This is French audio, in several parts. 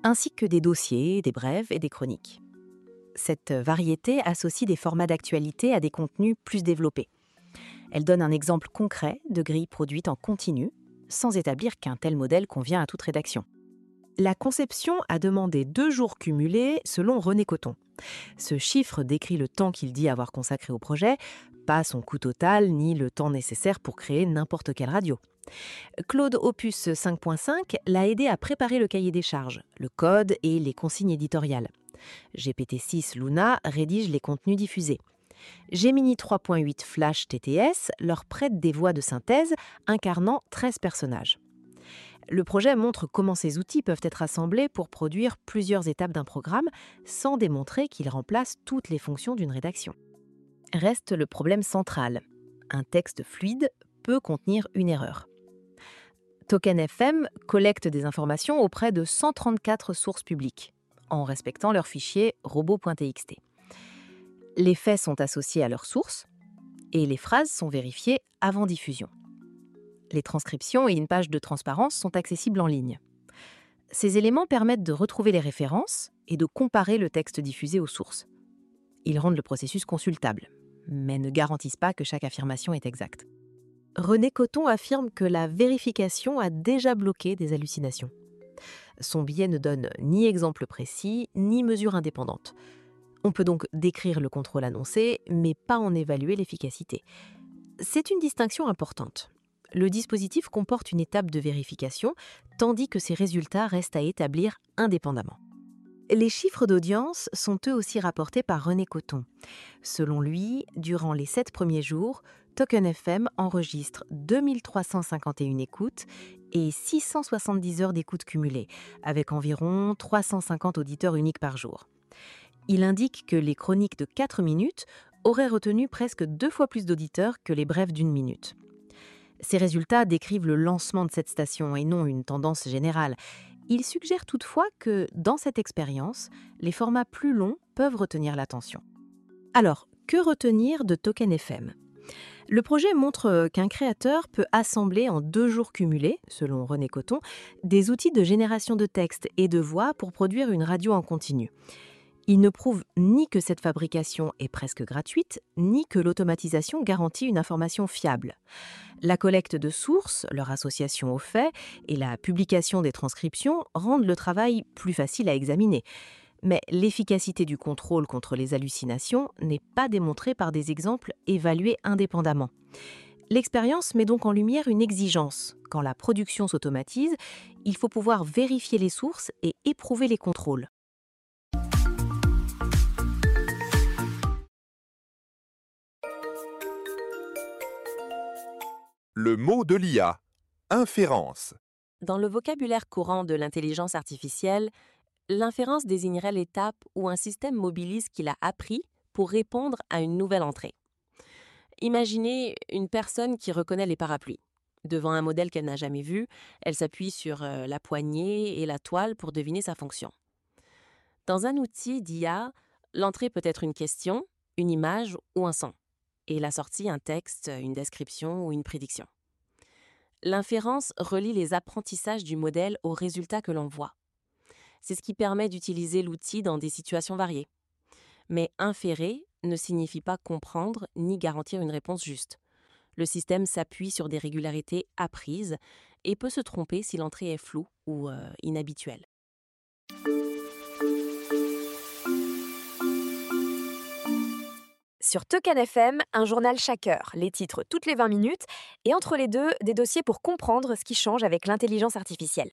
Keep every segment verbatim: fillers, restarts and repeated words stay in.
ainsi que des dossiers, des brèves et des chroniques. Cette variété associe des formats d'actualité à des contenus plus développés. Elle donne un exemple concret de grille produite en continu, sans établir qu'un tel modèle convient à toute rédaction. La conception a demandé deux jours cumulés selon René Coton. Ce chiffre décrit le temps qu'il dit avoir consacré au projet, pas son coût total ni le temps nécessaire pour créer n'importe quelle radio. Claude Opus cinq point cinq l'a aidé à préparer le cahier des charges, le code et les consignes éditoriales. G P T six Luna rédige les contenus diffusés. Gemini trois point huit Flash T T S leur prête des voix de synthèse incarnant treize personnages. Le projet montre comment ces outils peuvent être assemblés pour produire plusieurs étapes d'un programme sans démontrer qu'ils remplacent toutes les fonctions d'une rédaction. Reste le problème central. Un texte fluide peut contenir une erreur. Token F M collecte des informations auprès de cent trente-quatre sources publiques, en respectant leur fichier robot.txt. Les faits sont associés à leurs sources et les phrases sont vérifiées avant diffusion. Les transcriptions et une page de transparence sont accessibles en ligne. Ces éléments permettent de retrouver les références et de comparer le texte diffusé aux sources. Ils rendent le processus consultable, mais ne garantissent pas que chaque affirmation est exacte. René Coton affirme que la vérification a déjà bloqué des hallucinations. Son billet ne donne ni exemple précis, ni mesure indépendante. On peut donc décrire le contrôle annoncé, mais pas en évaluer l'efficacité. C'est une distinction importante. Le dispositif comporte une étape de vérification, tandis que ses résultats restent à établir indépendamment. Les chiffres d'audience sont eux aussi rapportés par René Coton. Selon lui, durant les sept premiers jours, Token F M enregistre deux mille trois cent cinquante et une écoutes et six cent soixante-dix heures d'écoute cumulées, avec environ trois cent cinquante auditeurs uniques par jour. Il indique que les chroniques de quatre minutes auraient retenu presque deux fois plus d'auditeurs que les brèves d'une minute. Ces résultats décrivent le lancement de cette station et non une tendance générale. Ils suggèrent toutefois que, dans cette expérience, les formats plus longs peuvent retenir l'attention. Alors, que retenir de Token F M ? Le projet montre qu'un créateur peut assembler en deux jours cumulés, selon René Coton, des outils de génération de texte et de voix pour produire une radio en continu. Il ne prouve ni que cette fabrication est presque gratuite, ni que l'automatisation garantit une information fiable. La collecte de sources, leur association aux faits et la publication des transcriptions rendent le travail plus facile à examiner. Mais l'efficacité du contrôle contre les hallucinations n'est pas démontrée par des exemples évalués indépendamment. L'expérience met donc en lumière une exigence. Quand la production s'automatise, il faut pouvoir vérifier les sources et éprouver les contrôles. Le mot de l'I A, inférence. Dans le vocabulaire courant de l'intelligence artificielle, l'inférence désignerait l'étape où un système mobilise ce qu'il a appris pour répondre à une nouvelle entrée. Imaginez une personne qui reconnaît les parapluies. Devant un modèle qu'elle n'a jamais vu, elle s'appuie sur la poignée et la toile pour deviner sa fonction. Dans un outil d'I A, l'entrée peut être une question, une image ou un son, et la sortie un texte, une description ou une prédiction. L'inférence relie les apprentissages du modèle aux résultats que l'on voit. C'est ce qui permet d'utiliser l'outil dans des situations variées. Mais inférer ne signifie pas comprendre ni garantir une réponse juste. Le système s'appuie sur des régularités apprises et peut se tromper si l'entrée est floue ou euh, inhabituelle. Sur Token F M, un journal chaque heure, les titres toutes les vingt minutes, et entre les deux, des dossiers pour comprendre ce qui change avec l'intelligence artificielle.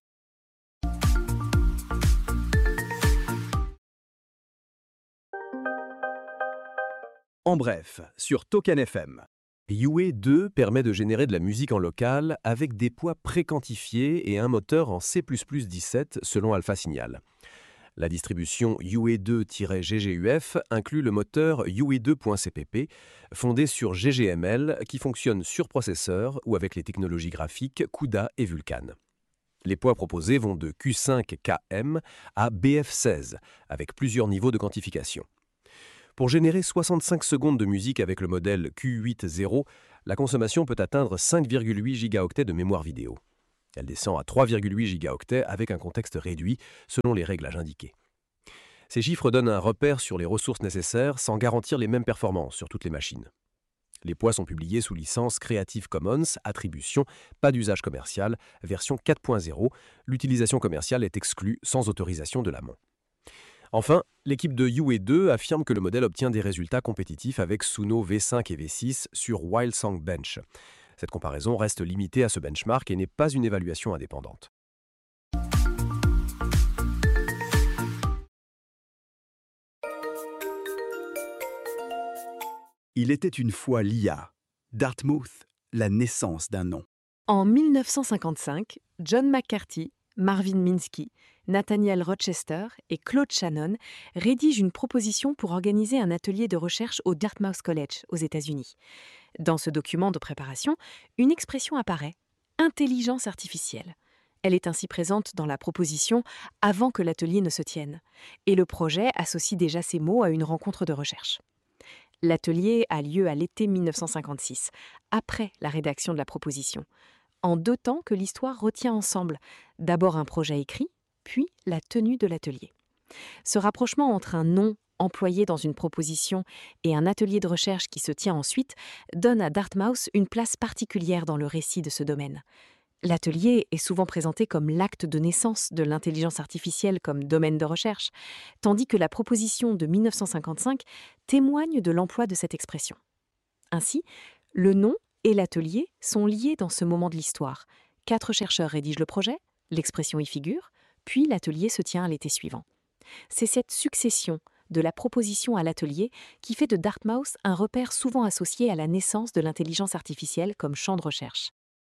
En bref, sur Token F M, U A deux permet de générer de la musique en local avec des poids préquantifiés et un moteur en C plus plus dix-sept selon Alpha Signal. La distribution U A deux G G U F inclut le moteur U A deux point C P P, fondé sur G G M L, qui fonctionne sur processeur ou avec les technologies graphiques CUDA et Vulkan. Les poids proposés vont de Q cinq K M à B F seize, avec plusieurs niveaux de quantification. Pour générer soixante-cinq secondes de musique avec le modèle Q huit zéro, la consommation peut atteindre cinq virgule huit gigaoctets de mémoire vidéo. Elle descend à trois virgule huit gigaoctets avec un contexte réduit selon les réglages indiqués. Ces chiffres donnent un repère sur les ressources nécessaires sans garantir les mêmes performances sur toutes les machines. Les poids sont publiés sous licence Creative Commons, attribution, pas d'usage commercial, version quatre point zéro. L'utilisation commerciale est exclue sans autorisation de l'amont. Enfin, l'équipe de U A deux affirme que le modèle obtient des résultats compétitifs avec Suno V cinq et V six sur Wildesong Bench. Cette comparaison reste limitée à ce benchmark et n'est pas une évaluation indépendante. Il était une fois l'I A. Dartmouth, la naissance d'un nom. En mille neuf cent cinquante-cinq, John McCarthy, Marvin Minsky, Nathaniel Rochester et Claude Shannon rédigent une proposition pour organiser un atelier de recherche au Dartmouth College, aux États-Unis. Dans ce document de préparation, une expression apparaît, intelligence artificielle. Elle est ainsi présente dans la proposition avant que l'atelier ne se tienne. Et le projet associe déjà ces mots à une rencontre de recherche. L'atelier a lieu à l'été mille neuf cent cinquante-six, après la rédaction de la proposition, en deux temps que l'histoire retient ensemble, d'abord un projet écrit, puis la tenue de l'atelier. Ce rapprochement entre un nom employé dans une proposition et un atelier de recherche qui se tient ensuite donne à Dartmouth une place particulière dans le récit de ce domaine. L'atelier est souvent présenté comme l'acte de naissance de l'intelligence artificielle comme domaine de recherche, tandis que la proposition de mille neuf cent cinquante-cinq témoigne de l'emploi de cette expression. Ainsi, le nom et l'atelier sont liés dans ce moment de l'histoire. Quatre chercheurs rédigent le projet, l'expression y figure, puis l'atelier se tient à l'été suivant. C'est cette succession de la proposition à l'atelier qui fait de Dartmouth un repère souvent associé à la naissance de l'intelligence artificielle comme champ de recherche.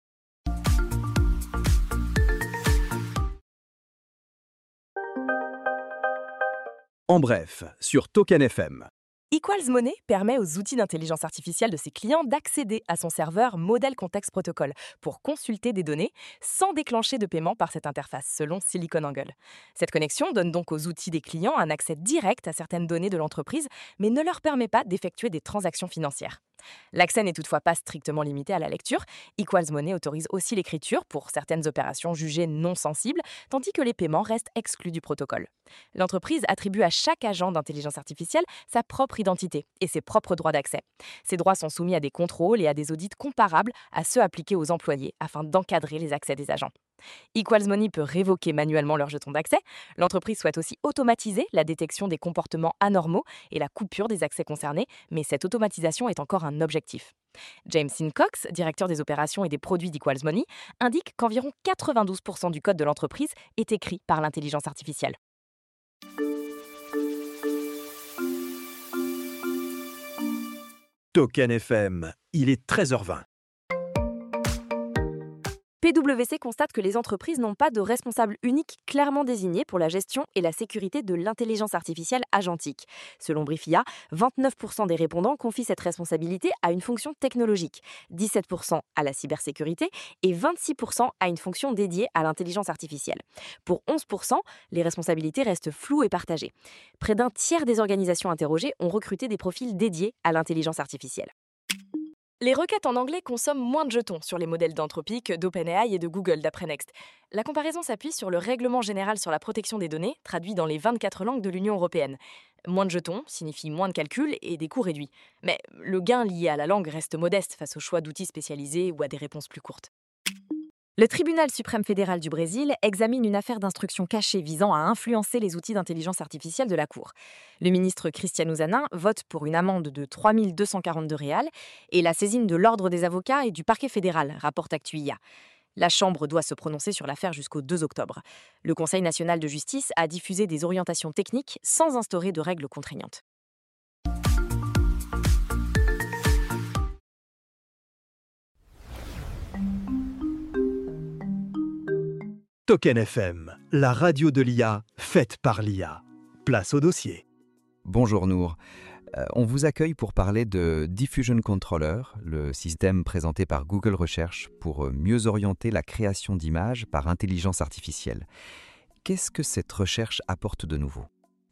En bref, sur Token F M. Equals Money permet aux outils d'intelligence artificielle de ses clients d'accéder à son serveur Model Context Protocol pour consulter des données sans déclencher de paiement par cette interface, selon SiliconANGLE. Cette connexion donne donc aux outils des clients un accès direct à certaines données de l'entreprise, mais ne leur permet pas d'effectuer des transactions financières. L'accès n'est toutefois pas strictement limité à la lecture. Equals Money autorise aussi l'écriture pour certaines opérations jugées non sensibles, tandis que les paiements restent exclus du protocole. L'entreprise attribue à chaque agent d'intelligence artificielle sa propre identité et ses propres droits d'accès. Ces droits sont soumis à des contrôles et à des audits comparables à ceux appliqués aux employés afin d'encadrer les accès des agents. Equals Money peut révoquer manuellement leur jeton d'accès. L'entreprise souhaite aussi automatiser la détection des comportements anormaux et la coupure des accès concernés, mais cette automatisation est encore un objectif. James Sincox, directeur des opérations et des produits d'Equals Money, indique qu'environ quatre-vingt-douze pour cent du code de l'entreprise est écrit par l'intelligence artificielle. Token F M, il est treize heures vingt. P W C constate que les entreprises n'ont pas de responsable unique clairement désigné pour la gestion et la sécurité de l'intelligence artificielle agentique. Selon Briefia, vingt-neuf pour cent des répondants confient cette responsabilité à une fonction technologique, dix-sept pour cent à la cybersécurité et vingt-six pour cent à une fonction dédiée à l'intelligence artificielle. Pour onze pour cent, les responsabilités restent floues et partagées. Près d'un tiers des organisations interrogées ont recruté des profils dédiés à l'intelligence artificielle. Les requêtes en anglais consomment moins de jetons sur les modèles d'Anthropic, d'OpenAI et de Google, d'après Next. La comparaison s'appuie sur le Règlement général sur la protection des données, traduit dans les vingt-quatre langues de l'Union européenne. Moins de jetons signifie moins de calculs et des coûts réduits. Mais le gain lié à la langue reste modeste face au choix d'outils spécialisés ou à des réponses plus courtes. Le tribunal suprême fédéral du Brésil examine une affaire d'instruction cachée visant à influencer les outils d'intelligence artificielle de la Cour. Le ministre Cristiano Zanin vote pour une amende de trois mille deux cent quarante-deux réals et la saisine de l'ordre des avocats et du parquet fédéral, rapporte Actuia. La Chambre doit se prononcer sur l'affaire jusqu'au deux octobre. Le Conseil national de justice a diffusé des orientations techniques sans instaurer de règles contraignantes. Token F M, la radio de l'I A, faite par l'I A. Place au dossier. Bonjour Nour. Euh, on vous accueille pour parler de Diffusion Controller, le système présenté par Google Recherche pour mieux orienter la création d'images par intelligence artificielle. Qu'est-ce que cette recherche apporte de nouveau ?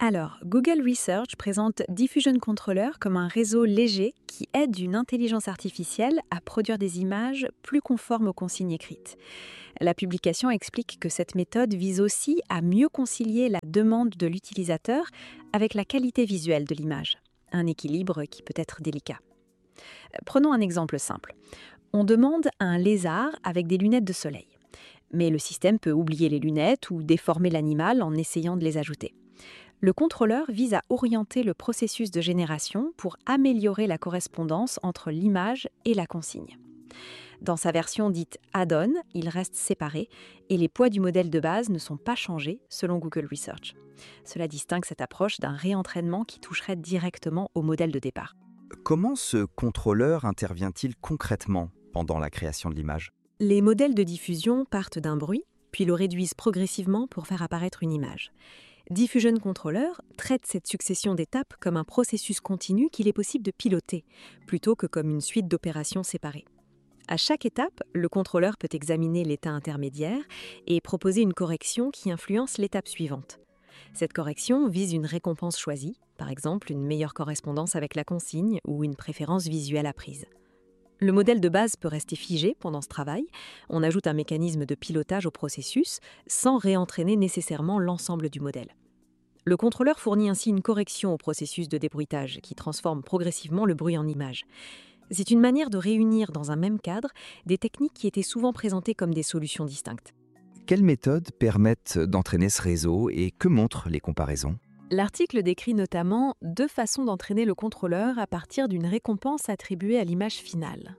Alors, Google Research présente Diffusion Controller comme un réseau léger qui aide une intelligence artificielle à produire des images plus conformes aux consignes écrites. La publication explique que cette méthode vise aussi à mieux concilier la demande de l'utilisateur avec la qualité visuelle de l'image, un équilibre qui peut être délicat. Prenons un exemple simple. On demande un lézard avec des lunettes de soleil. Mais le système peut oublier les lunettes ou déformer l'animal en essayant de les ajouter. Le contrôleur vise à orienter le processus de génération pour améliorer la correspondance entre l'image et la consigne. Dans sa version dite add-on, il reste séparé et les poids du modèle de base ne sont pas changés selon Google Research. Cela distingue cette approche d'un réentraînement qui toucherait directement au modèle de départ. Comment ce contrôleur intervient-il concrètement pendant la création de l'image ? Les modèles de diffusion partent d'un bruit, puis le réduisent progressivement pour faire apparaître une image. Diffusion Controller traite cette succession d'étapes comme un processus continu qu'il est possible de piloter, plutôt que comme une suite d'opérations séparées. À chaque étape, le contrôleur peut examiner l'état intermédiaire et proposer une correction qui influence l'étape suivante. Cette correction vise une récompense choisie, par exemple une meilleure correspondance avec la consigne ou une préférence visuelle apprise. Le modèle de base peut rester figé pendant ce travail. On ajoute un mécanisme de pilotage au processus sans réentraîner nécessairement l'ensemble du modèle. Le contrôleur fournit ainsi une correction au processus de débruitage qui transforme progressivement le bruit en image. C'est une manière de réunir dans un même cadre des techniques qui étaient souvent présentées comme des solutions distinctes. Quelles méthodes permettent d'entraîner ce réseau et que montrent les comparaisons ? L'article décrit notamment deux façons d'entraîner le contrôleur à partir d'une récompense attribuée à l'image finale.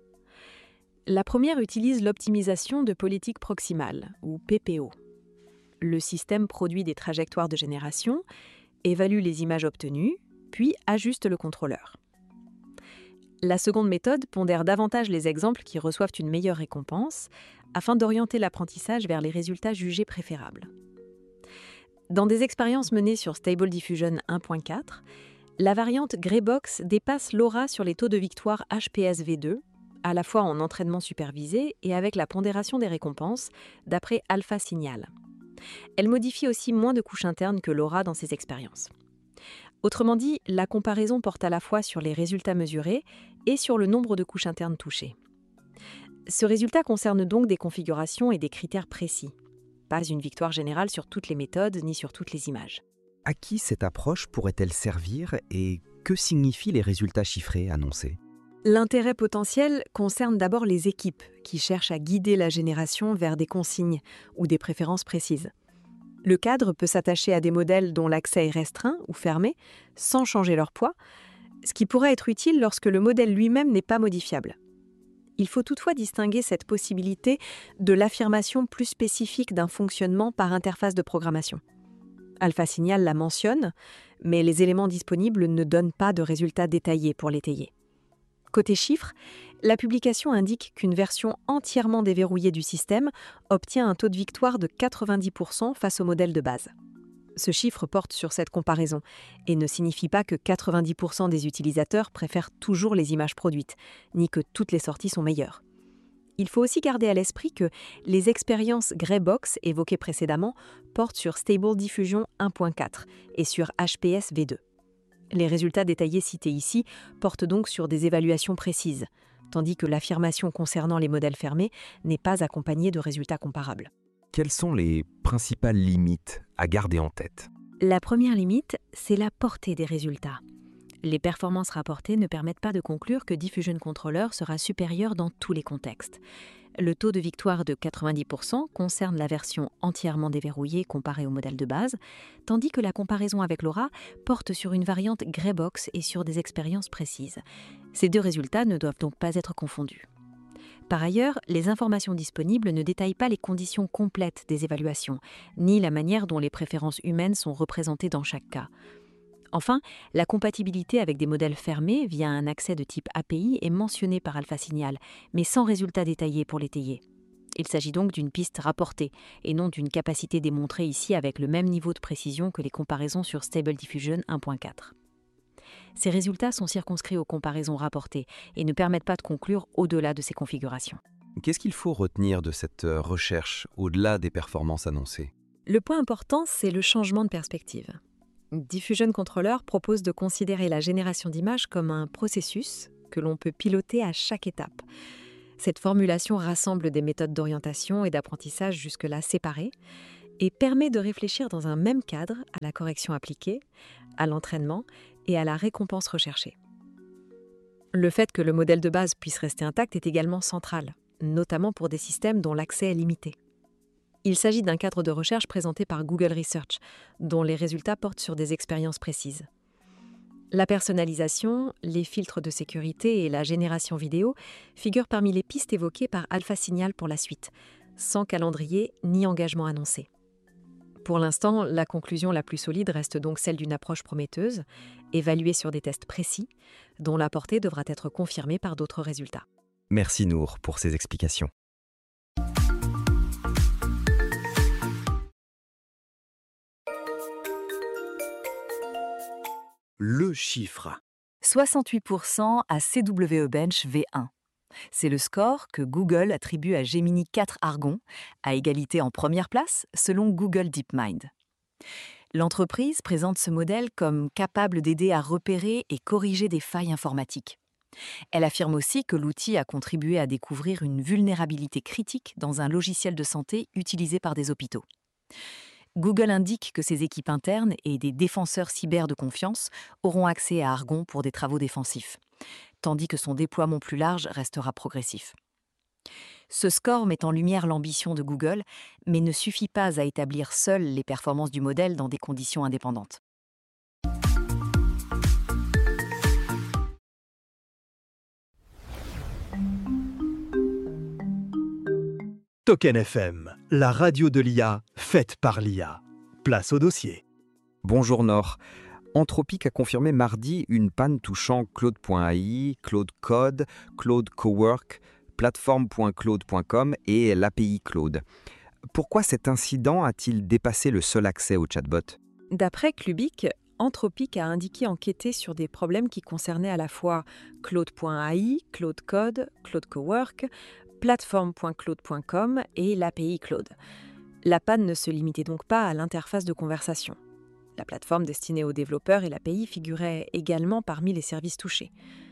La première utilise l'optimisation de politique proximale, ou P P O. Le système produit des trajectoires de génération, évalue les images obtenues, puis ajuste le contrôleur. La seconde méthode pondère davantage les exemples qui reçoivent une meilleure récompense, afin d'orienter l'apprentissage vers les résultats jugés préférables. Dans des expériences menées sur Stable Diffusion un point quatre, la variante Greybox dépasse l'aura sur les taux de victoire H P S V deux, à la fois en entraînement supervisé et avec la pondération des récompenses, d'après Alpha Signal. Elle modifie aussi moins de couches internes que l'aura dans ces expériences. Autrement dit, la comparaison porte à la fois sur les résultats mesurés et sur le nombre de couches internes touchées. Ce résultat concerne donc des configurations et des critères précis. Pas une victoire générale sur toutes les méthodes ni sur toutes les images. À qui cette approche pourrait-elle servir et que signifient les résultats chiffrés annoncés ? L'intérêt potentiel concerne d'abord les équipes qui cherchent à guider la génération vers des consignes ou des préférences précises. Le cadre peut s'attacher à des modèles dont l'accès est restreint ou fermé, sans changer leur poids, ce qui pourrait être utile lorsque le modèle lui-même n'est pas modifiable. Il faut toutefois distinguer cette possibilité de l'affirmation plus spécifique d'un fonctionnement par interface de programmation. Alpha Signal la mentionne, mais les éléments disponibles ne donnent pas de résultats détaillés pour l'étayer. Côté chiffres, la publication indique qu'une version entièrement déverrouillée du système obtient un taux de victoire de quatre-vingt-dix pour cent face au modèle de base. Ce chiffre porte sur cette comparaison et ne signifie pas que quatre-vingt-dix pour cent des utilisateurs préfèrent toujours les images produites, ni que toutes les sorties sont meilleures. Il faut aussi garder à l'esprit que les expériences Greybox évoquées précédemment portent sur Stable Diffusion un point quatre et sur H P S V deux. Les résultats détaillés cités ici portent donc sur des évaluations précises, tandis que l'affirmation concernant les modèles fermés n'est pas accompagnée de résultats comparables. Quelles sont les principales limites à garder en tête ? La première limite, c'est la portée des résultats. Les performances rapportées ne permettent pas de conclure que Diffusion Controller sera supérieur dans tous les contextes. Le taux de victoire de quatre-vingt-dix pour cent concerne la version entièrement déverrouillée comparée au modèle de base, tandis que la comparaison avec l'aura porte sur une variante Greybox et sur des expériences précises. Ces deux résultats ne doivent donc pas être confondus. Par ailleurs, les informations disponibles ne détaillent pas les conditions complètes des évaluations, ni la manière dont les préférences humaines sont représentées dans chaque cas. Enfin, la compatibilité avec des modèles fermés via un accès de type A P I est mentionnée par Alpha Signal, mais sans résultats détaillés pour l'étayer. Il s'agit donc d'une piste rapportée, et non d'une capacité démontrée ici avec le même niveau de précision que les comparaisons sur Stable Diffusion un point quatre. Ces résultats sont circonscrits aux comparaisons rapportées et ne permettent pas de conclure au-delà de ces configurations. Qu'est-ce qu'il faut retenir de cette recherche au-delà des performances annoncées ? Le point important, c'est le changement de perspective. Diffusion Controller propose de considérer la génération d'images comme un processus que l'on peut piloter à chaque étape. Cette formulation rassemble des méthodes d'orientation et d'apprentissage jusque-là séparées et permet de réfléchir dans un même cadre à la correction appliquée, à l'entraînement et à la récompense recherchée. Le fait que le modèle de base puisse rester intact est également central, notamment pour des systèmes dont l'accès est limité. Il s'agit d'un cadre de recherche présenté par Google Research, dont les résultats portent sur des expériences précises. La personnalisation, les filtres de sécurité et la génération vidéo figurent parmi les pistes évoquées par Alpha Signal pour la suite, sans calendrier ni engagement annoncé. Pour l'instant, la conclusion la plus solide reste donc celle d'une approche prometteuse, évaluée sur des tests précis, dont la portée devra être confirmée par d'autres résultats. Merci Nour pour ces explications. Le chiffre. soixante-huit pour cent à C W E Bench V un. C'est le score que Google attribue à Gemini quatre Argon, à égalité en première place selon Google DeepMind. L'entreprise présente ce modèle comme capable d'aider à repérer et corriger des failles informatiques. Elle affirme aussi que l'outil a contribué à découvrir une vulnérabilité critique dans un logiciel de santé utilisé par des hôpitaux. Google indique que ses équipes internes et des défenseurs cyber de confiance auront accès à Argon pour des travaux défensifs, tandis que son déploiement plus large restera progressif. Ce score met en lumière l'ambition de Google, mais ne suffit pas à établir seul les performances du modèle dans des conditions indépendantes. Token F M, la radio de l'I A, faite par l'I A. Place au dossier. Bonjour Nord. Anthropic a confirmé mardi une panne touchant Claude point A I, Claude Code, Claude Cowork, plateforme point claude point com et l'A P I Claude. Pourquoi cet incident a-t-il dépassé le seul accès au chatbot ? D'après Clubic, Anthropic a indiqué enquêter sur des problèmes qui concernaient à la fois Claude point A I, Claude Code, Claude Cowork, plateforme point claude point com et l'A P I Claude. La panne ne se limitait donc pas à l'interface de conversation. La plateforme destinée aux développeurs et l'A P I figuraient également parmi les services touchés.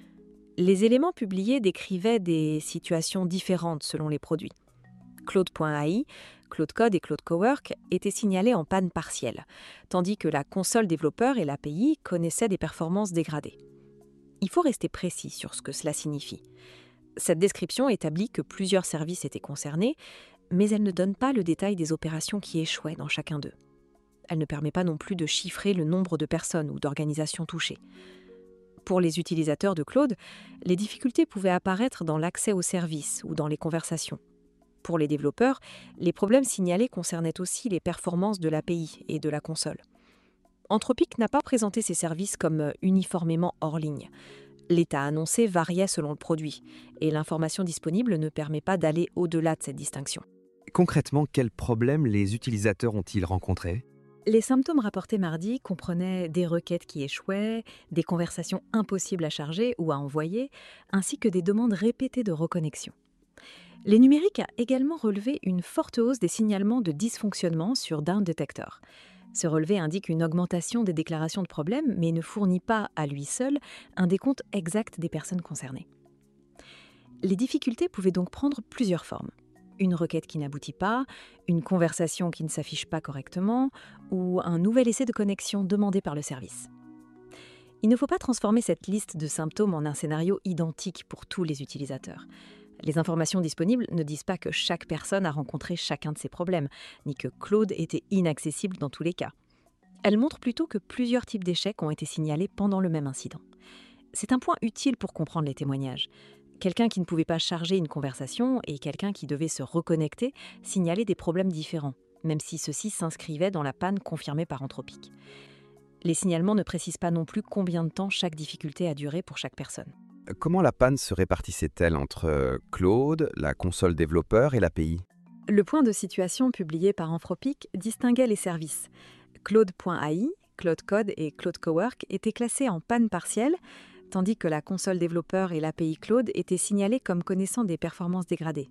Les éléments publiés décrivaient des situations différentes selon les produits. Claude point A I, Claude Code et Claude Cowork étaient signalés en panne partielle, tandis que la console développeur et l'A P I connaissaient des performances dégradées. Il faut rester précis sur ce que cela signifie. Cette description établit que plusieurs services étaient concernés, mais elle ne donne pas le détail des opérations qui échouaient dans chacun d'eux. Elle ne permet pas non plus de chiffrer le nombre de personnes ou d'organisations touchées. Pour les utilisateurs de Claude, les difficultés pouvaient apparaître dans l'accès aux services ou dans les conversations. Pour les développeurs, les problèmes signalés concernaient aussi les performances de l'A P I et de la console. Anthropic n'a pas présenté ces services comme uniformément hors ligne. L'état annoncé variait selon le produit, et l'information disponible ne permet pas d'aller au-delà de cette distinction. Concrètement, quels problèmes les utilisateurs ont-ils rencontrés ? Les symptômes rapportés mardi comprenaient des requêtes qui échouaient, des conversations impossibles à charger ou à envoyer, ainsi que des demandes répétées de reconnexion. Les numériques a également relevé une forte hausse des signalements de dysfonctionnement sur Down Detector. Ce relevé indique une augmentation des déclarations de problèmes, mais ne fournit pas, à lui seul, un décompte exact des personnes concernées. Les difficultés pouvaient donc prendre plusieurs formes. Une requête qui n'aboutit pas, une conversation qui ne s'affiche pas correctement, ou un nouvel essai de connexion demandé par le service. Il ne faut pas transformer cette liste de symptômes en un scénario identique pour tous les utilisateurs. Les informations disponibles ne disent pas que chaque personne a rencontré chacun de ces problèmes, ni que Claude était inaccessible dans tous les cas. Elles montrent plutôt que plusieurs types d'échecs ont été signalés pendant le même incident. C'est un point utile pour comprendre les témoignages. Quelqu'un qui ne pouvait pas charger une conversation et quelqu'un qui devait se reconnecter signalaient des problèmes différents, même si ceux-ci s'inscrivaient dans la panne confirmée par Anthropic. Les signalements ne précisent pas non plus combien de temps chaque difficulté a duré pour chaque personne. Comment la panne se répartissait-elle entre Claude, la console développeur et l'A P I ? Le point de situation publié par Anthropic distinguait les services. Claude point A I, Claude Code et Claude Cowork étaient classés en panne partielle, tandis que la console développeur et l'A P I Claude étaient signalés comme connaissant des performances dégradées.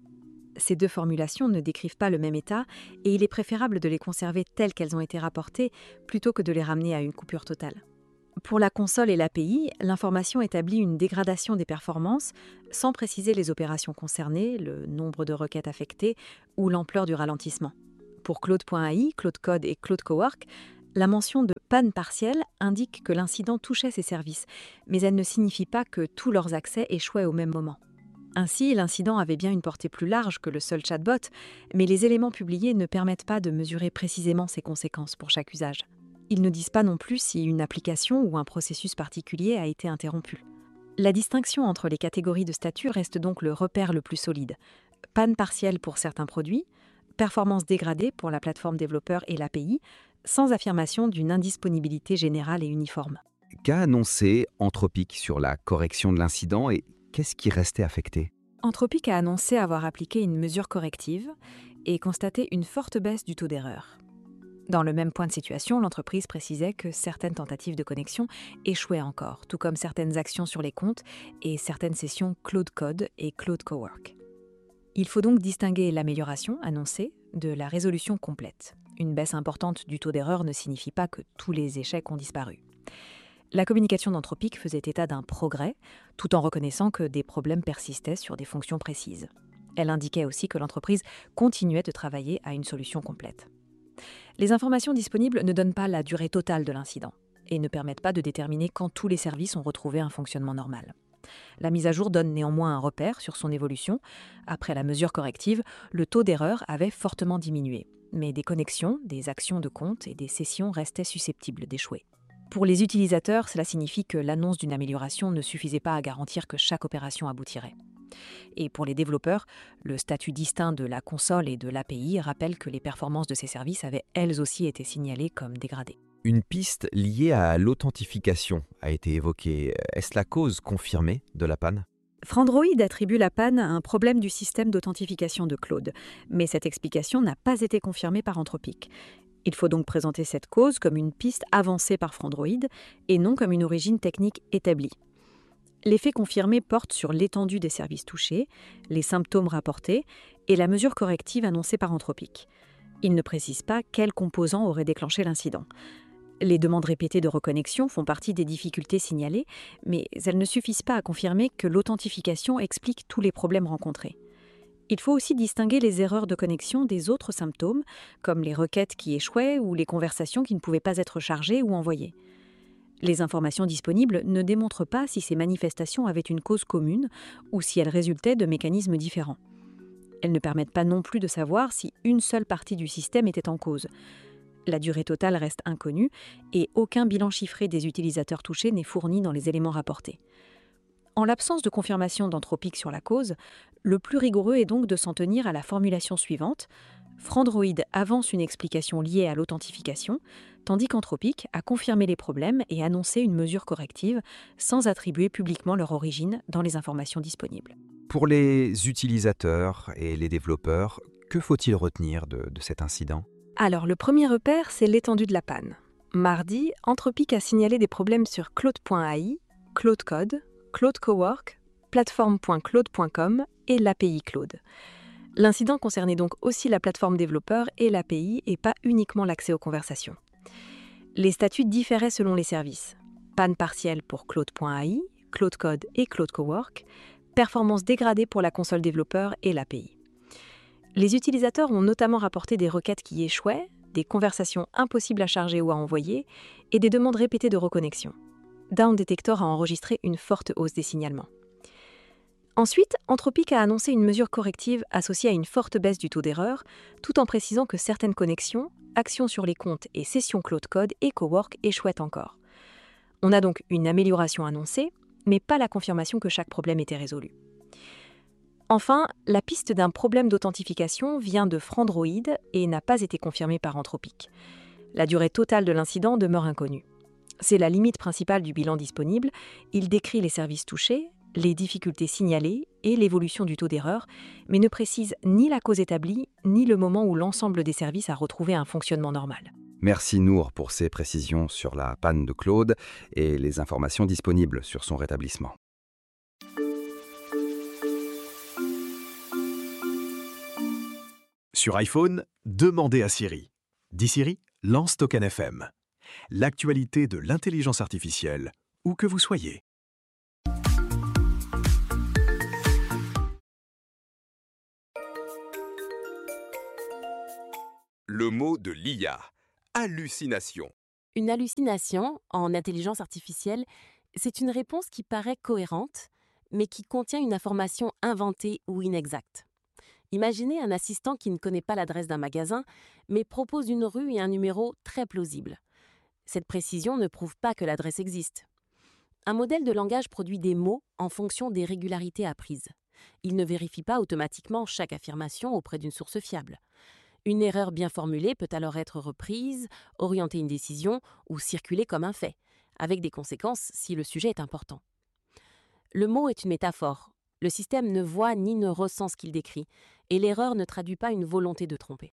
Ces deux formulations ne décrivent pas le même état et il est préférable de les conserver telles qu'elles ont été rapportées plutôt que de les ramener à une coupure totale. Pour la console et l'A P I, l'information établit une dégradation des performances sans préciser les opérations concernées, le nombre de requêtes affectées ou l'ampleur du ralentissement. Pour Claude.ai, Claude Code et Claude Cowork, la mention de panne partielle indique que l'incident touchait ces services, mais elle ne signifie pas que tous leurs accès échouaient au même moment. Ainsi, l'incident avait bien une portée plus large que le seul chatbot, mais les éléments publiés ne permettent pas de mesurer précisément ses conséquences pour chaque usage. Ils ne disent pas non plus si une application ou un processus particulier a été interrompu. La distinction entre les catégories de statut reste donc le repère le plus solide. Panne partielle pour certains produits, performance dégradée pour la plateforme développeur et l'A P I, sans affirmation d'une indisponibilité générale et uniforme. Qu'a annoncé Anthropic sur la correction de l'incident et qu'est-ce qui restait affecté ? Anthropic a annoncé avoir appliqué une mesure corrective et constaté une forte baisse du taux d'erreur. Dans le même point de situation, l'entreprise précisait que certaines tentatives de connexion échouaient encore, tout comme certaines actions sur les comptes et certaines sessions Claude Code et Claude Cowork. Il faut donc distinguer l'amélioration annoncée de la résolution complète. Une baisse importante du taux d'erreur ne signifie pas que tous les échecs ont disparu. La communication d'Anthropic faisait état d'un progrès, tout en reconnaissant que des problèmes persistaient sur des fonctions précises. Elle indiquait aussi que l'entreprise continuait de travailler à une solution complète. Les informations disponibles ne donnent pas la durée totale de l'incident et ne permettent pas de déterminer quand tous les services ont retrouvé un fonctionnement normal. La mise à jour donne néanmoins un repère sur son évolution. Après la mesure corrective, le taux d'erreur avait fortement diminué, mais des connexions, des actions de compte et des sessions restaient susceptibles d'échouer. Pour les utilisateurs, cela signifie que l'annonce d'une amélioration ne suffisait pas à garantir que chaque opération aboutirait. Et pour les développeurs, le statut distinct de la console et de l'A P I rappelle que les performances de ces services avaient elles aussi été signalées comme dégradées. Une piste liée à l'authentification a été évoquée. Est-ce la cause confirmée de la panne ? Frandroid attribue la panne à un problème du système d'authentification de Claude, mais cette explication n'a pas été confirmée par Anthropic. Il faut donc présenter cette cause comme une piste avancée par Frandroid et non comme une origine technique établie. Les faits confirmés portent sur l'étendue des services touchés, les symptômes rapportés et la mesure corrective annoncée par Anthropic. Ils ne précisent pas quels composants auraient déclenché l'incident. Les demandes répétées de reconnexion font partie des difficultés signalées, mais elles ne suffisent pas à confirmer que l'authentification explique tous les problèmes rencontrés. Il faut aussi distinguer les erreurs de connexion des autres symptômes, comme les requêtes qui échouaient ou les conversations qui ne pouvaient pas être chargées ou envoyées. Les informations disponibles ne démontrent pas si ces manifestations avaient une cause commune ou si elles résultaient de mécanismes différents. Elles ne permettent pas non plus de savoir si une seule partie du système était en cause. La durée totale reste inconnue et aucun bilan chiffré des utilisateurs touchés n'est fourni dans les éléments rapportés. En l'absence de confirmation d'Anthropic sur la cause, le plus rigoureux est donc de s'en tenir à la formulation suivante. Frandroid avance une explication liée à l'authentification, tandis qu'Anthropic a confirmé les problèmes et annoncé une mesure corrective sans attribuer publiquement leur origine dans les informations disponibles. Pour les utilisateurs et les développeurs, que faut-il retenir de, de cet incident ? Alors, le premier repère, c'est l'étendue de la panne. Mardi, Anthropic a signalé des problèmes sur Claude.ai, Claude Code, Claude Cowork, plateforme point claude point com et l'A P I Claude. L'incident concernait donc aussi la plateforme développeur et l'A P I et pas uniquement l'accès aux conversations. Les statuts différaient selon les services. Panne partielle pour Claude.ai, Claude Code et Claude Cowork, performance dégradée pour la console développeur et l'A P I. Les utilisateurs ont notamment rapporté des requêtes qui échouaient, des conversations impossibles à charger ou à envoyer et des demandes répétées de reconnexion. Down Detector a enregistré une forte hausse des signalements. Ensuite, Anthropic a annoncé une mesure corrective associée à une forte baisse du taux d'erreur, tout en précisant que certaines connexions, actions sur les comptes et sessions Claude Code et Cowork échouaient encore. On a donc une amélioration annoncée, mais pas la confirmation que chaque problème était résolu. Enfin, la piste d'un problème d'authentification vient de Frandroid et n'a pas été confirmée par Anthropic. La durée totale de l'incident demeure inconnue. C'est la limite principale du bilan disponible. Il décrit les services touchés, les difficultés signalées et l'évolution du taux d'erreur, mais ne précise ni la cause établie, ni le moment où l'ensemble des services a retrouvé un fonctionnement normal. Merci Nour pour ces précisions sur la panne de Claude et les informations disponibles sur son rétablissement. Sur iPhone, demandez à Siri. Dis Siri, lance Token F M. L'actualité de l'intelligence artificielle, où que vous soyez. Le mot de l'I A. Hallucination. Une hallucination, en intelligence artificielle, c'est une réponse qui paraît cohérente, mais qui contient une information inventée ou inexacte. Imaginez un assistant qui ne connaît pas l'adresse d'un magasin, mais propose une rue et un numéro très plausibles. Cette précision ne prouve pas que l'adresse existe. Un modèle de langage produit des mots en fonction des régularités apprises. Il ne vérifie pas automatiquement chaque affirmation auprès d'une source fiable. Une erreur bien formulée peut alors être reprise, orienter une décision ou circuler comme un fait, avec des conséquences si le sujet est important. Le mot est une métaphore. Le système ne voit ni ne ressent ce qu'il décrit, et l'erreur ne traduit pas une volonté de tromper.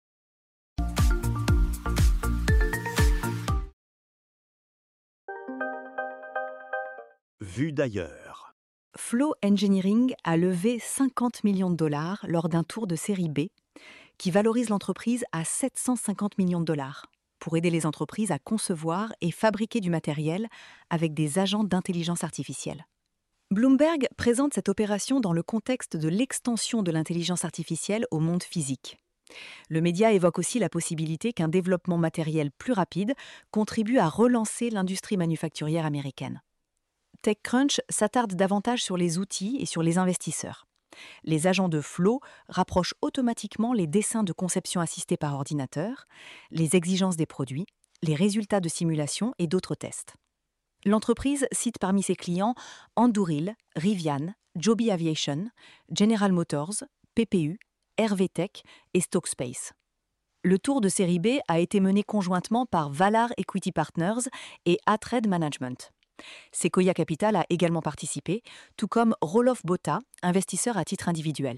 Vue d'ailleurs. Flow Engineering a levé cinquante millions de dollars lors d'un tour de série B qui valorise l'entreprise à sept cent cinquante millions de dollars pour aider les entreprises à concevoir et fabriquer du matériel avec des agents d'intelligence artificielle. Bloomberg présente cette opération dans le contexte de l'extension de l'intelligence artificielle au monde physique. Le média évoque aussi la possibilité qu'un développement matériel plus rapide contribue à relancer l'industrie manufacturière américaine. TechCrunch s'attarde davantage sur les outils et sur les investisseurs. Les agents de Flow rapprochent automatiquement les dessins de conception assistée par ordinateur, les exigences des produits, les résultats de simulation et d'autres tests. L'entreprise cite parmi ses clients Anduril, Rivian, Joby Aviation, General Motors, P P U, R V Tech et Stockspace. Le tour de série B a été mené conjointement par Valar Equity Partners et Atred Management. Sequoia Capital a également participé, tout comme Roelof Botha, investisseur à titre individuel.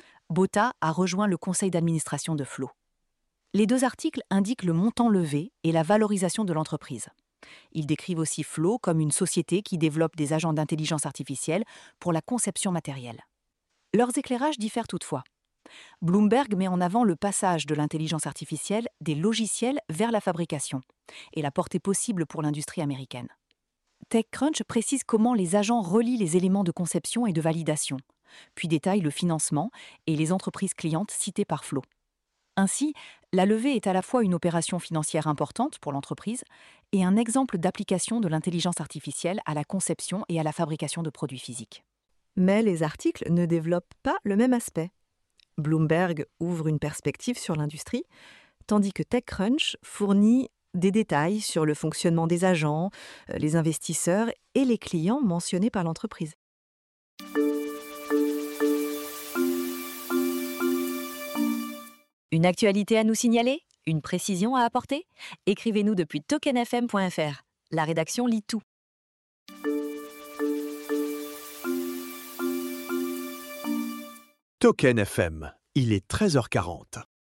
Botha a rejoint le conseil d'administration de Flow. Les deux articles indiquent le montant levé et la valorisation de l'entreprise. Ils décrivent aussi Flow comme une société qui développe des agents d'intelligence artificielle pour la conception matérielle. Leurs éclairages diffèrent toutefois. Bloomberg met en avant le passage de l'intelligence artificielle des logiciels vers la fabrication et la portée possible pour l'industrie américaine. TechCrunch précise comment les agents relient les éléments de conception et de validation, puis détaille le financement et les entreprises clientes citées par Flow. Ainsi, la levée est à la fois une opération financière importante pour l'entreprise et un exemple d'application de l'intelligence artificielle à la conception et à la fabrication de produits physiques. Mais les articles ne développent pas le même aspect. Bloomberg ouvre une perspective sur l'industrie, tandis que TechCrunch fournit des détails sur le fonctionnement des agents, les investisseurs et les clients mentionnés par l'entreprise. Une actualité à nous signaler? Une précision à apporter? Écrivez-nous depuis token f m point f r. La rédaction lit tout. Token F M, il est treize heures quarante.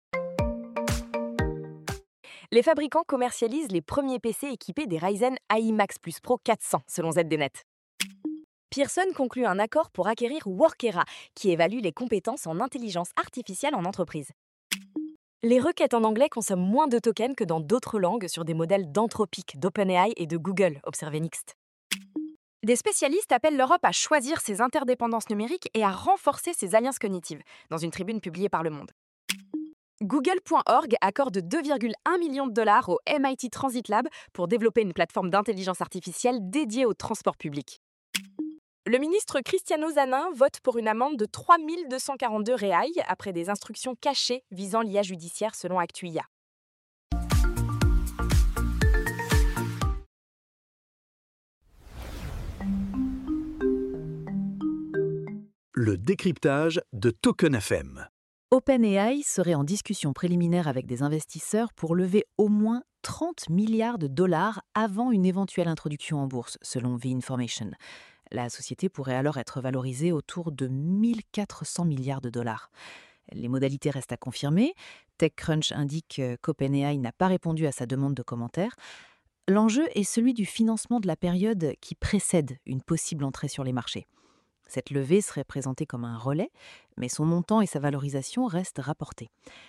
Les fabricants commercialisent les premiers P C équipés des Ryzen A I Max Plus Pro quatre cents, selon Z D Net. Pearson conclut un accord pour acquérir Workera, qui évalue les compétences en intelligence artificielle en entreprise. Les requêtes en anglais consomment moins de tokens que dans d'autres langues sur des modèles d'Anthropic, d'OpenAI et de Google, observez Next. Des spécialistes appellent l'Europe à choisir ses interdépendances numériques et à renforcer ses alliances cognitives, dans une tribune publiée par Le Monde. Google point org accorde deux virgule un millions de dollars au M I T Transit Lab pour développer une plateforme d'intelligence artificielle dédiée au transport public. Le ministre Cristiano Zanin vote pour une amende de trois mille deux cent quarante-deux réailles après des instructions cachées visant l'I A judiciaire selon Actuia. Le décryptage de Token F M. OpenAI serait en discussion préliminaire avec des investisseurs pour lever au moins trente milliards de dollars avant une éventuelle introduction en bourse, selon The Information. La société pourrait alors être valorisée autour de mille quatre cents milliards de dollars. Les modalités restent à confirmer. TechCrunch indique qu'OpenAI n'a pas répondu à sa demande de commentaires. L'enjeu est celui du financement de la période qui précède une possible entrée sur les marchés. Cette levée serait présentée comme un relais, mais son montant et sa valorisation restent rapportés.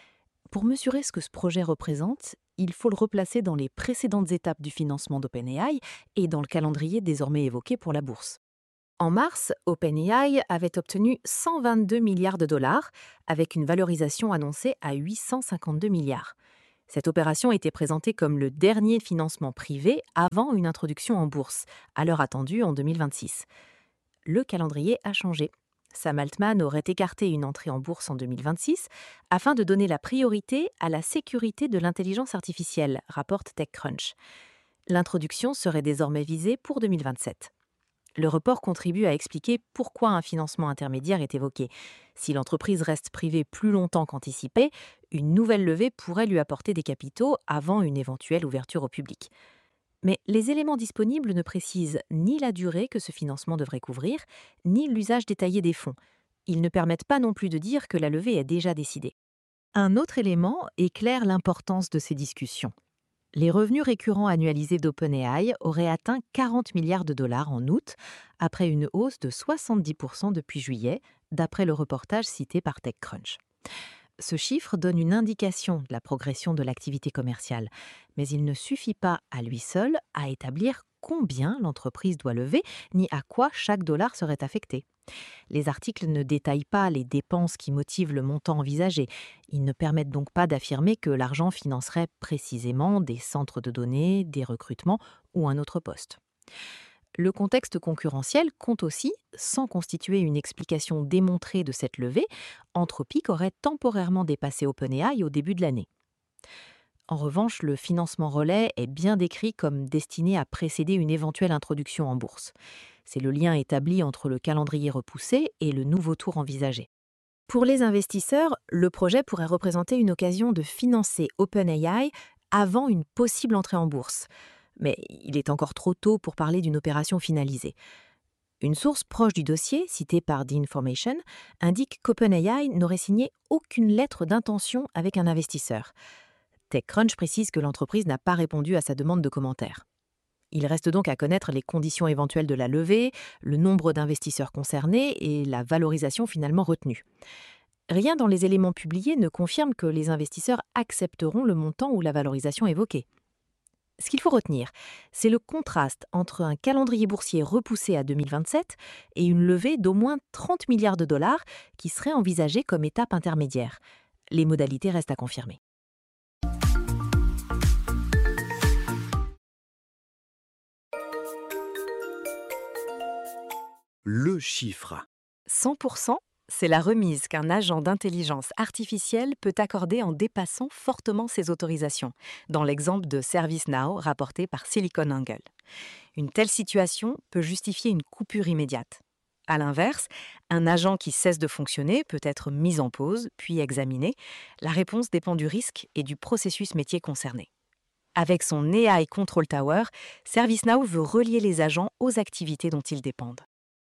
Pour mesurer ce que ce projet représente, il faut le replacer dans les précédentes étapes du financement d'OpenAI et dans le calendrier désormais évoqué pour la bourse. En mars, OpenAI avait obtenu cent vingt-deux milliards de dollars, avec une valorisation annoncée à huit cent cinquante-deux milliards. Cette opération était présentée comme le dernier financement privé avant une introduction en bourse, à l'heure attendue en deux mille vingt-six. Le calendrier a changé. Sam Altman aurait écarté une entrée en bourse en deux mille vingt-six afin de donner la priorité à la sécurité de l'intelligence artificielle, rapporte TechCrunch. L'introduction serait désormais visée pour deux mille vingt-sept. Le report contribue à expliquer pourquoi un financement intermédiaire est évoqué. Si l'entreprise reste privée plus longtemps qu'anticipé, une nouvelle levée pourrait lui apporter des capitaux avant une éventuelle ouverture au public. Mais les éléments disponibles ne précisent ni la durée que ce financement devrait couvrir, ni l'usage détaillé des fonds. Ils ne permettent pas non plus de dire que la levée est déjà décidée. Un autre élément éclaire l'importance de ces discussions. Les revenus récurrents annualisés d'OpenAI auraient atteint quarante milliards de dollars en août, après une hausse de soixante-dix pour cent depuis juillet, d'après le reportage cité par TechCrunch. Ce chiffre donne une indication de la progression de l'activité commerciale, mais il ne suffit pas à lui seul à établir combien l'entreprise doit lever, ni à quoi chaque dollar serait affecté. Les articles ne détaillent pas les dépenses qui motivent le montant envisagé. Ils ne permettent donc pas d'affirmer que l'argent financerait précisément des centres de données, des recrutements ou un autre poste. Le contexte concurrentiel compte aussi, sans constituer une explication démontrée de cette levée, Anthropic aurait temporairement dépassé OpenAI au début de l'année. En revanche, le financement relais est bien décrit comme destiné à précéder une éventuelle introduction en bourse. C'est le lien établi entre le calendrier repoussé et le nouveau tour envisagé. Pour les investisseurs, le projet pourrait représenter une occasion de financer OpenAI avant une possible entrée en bourse. Mais il est encore trop tôt pour parler d'une opération finalisée. Une source proche du dossier, citée par The Information, indique qu'OpenAI n'aurait signé aucune lettre d'intention avec un investisseur. TechCrunch précise que l'entreprise n'a pas répondu à sa demande de commentaire. Il reste donc à connaître les conditions éventuelles de la levée, le nombre d'investisseurs concernés et la valorisation finalement retenue. Rien dans les éléments publiés ne confirme que les investisseurs accepteront le montant ou la valorisation évoquée. Ce qu'il faut retenir, c'est le contraste entre un calendrier boursier repoussé à deux mille vingt-sept et une levée d'au moins trente milliards de dollars qui serait envisagée comme étape intermédiaire. Les modalités restent à confirmer. Le chiffre. cent pour cent, c'est la remise qu'un agent d'intelligence artificielle peut accorder en dépassant fortement ses autorisations, dans l'exemple de ServiceNow rapporté par SiliconANGLE. Une telle situation peut justifier une coupure immédiate. A l'inverse, un agent qui cesse de fonctionner peut être mis en pause, puis examiné. La réponse dépend du risque et du processus métier concerné. Avec son A I Control Tower, ServiceNow veut relier les agents aux activités dont ils dépendent.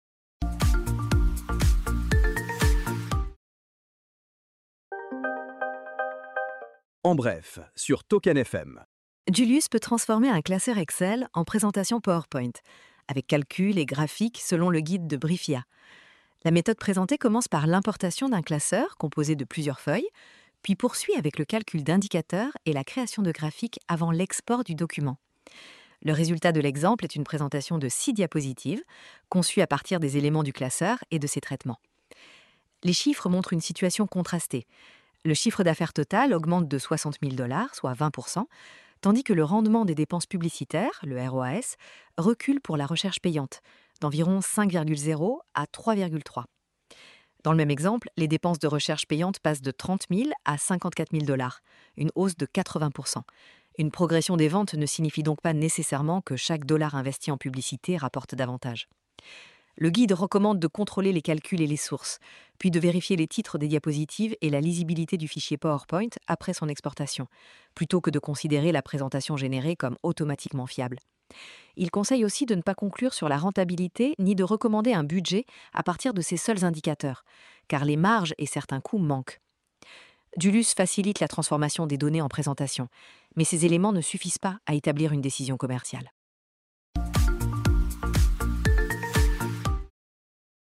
En bref, sur Token F M. Julius peut transformer un classeur Excel en présentation PowerPoint, avec calculs et graphiques selon le guide de Briefia. La méthode présentée commence par l'importation d'un classeur composé de plusieurs feuilles, puis poursuit avec le calcul d'indicateurs et la création de graphiques avant l'export du document. Le résultat de l'exemple est une présentation de six diapositives, conçue à partir des éléments du classeur et de ses traitements. Les chiffres montrent une situation contrastée. Le chiffre d'affaires total augmente de soixante mille dollars, soit vingt pour cent, tandis que le rendement des dépenses publicitaires, le R O A S, recule pour la recherche payante, d'environ cinq virgule zéro à trois virgule trois. Dans le même exemple, les dépenses de recherche payante passent de trente mille à cinquante-quatre mille dollars, une hausse de quatre-vingts pour cent. Une progression des ventes ne signifie donc pas nécessairement que chaque dollar investi en publicité rapporte davantage. Le guide recommande de contrôler les calculs et les sources, puis de vérifier les titres des diapositives et la lisibilité du fichier PowerPoint après son exportation, plutôt que de considérer la présentation générée comme automatiquement fiable. Il conseille aussi de ne pas conclure sur la rentabilité ni de recommander un budget à partir de ces seuls indicateurs, car les marges et certains coûts manquent. Julius facilite la transformation des données en présentation, mais ces éléments ne suffisent pas à établir une décision commerciale.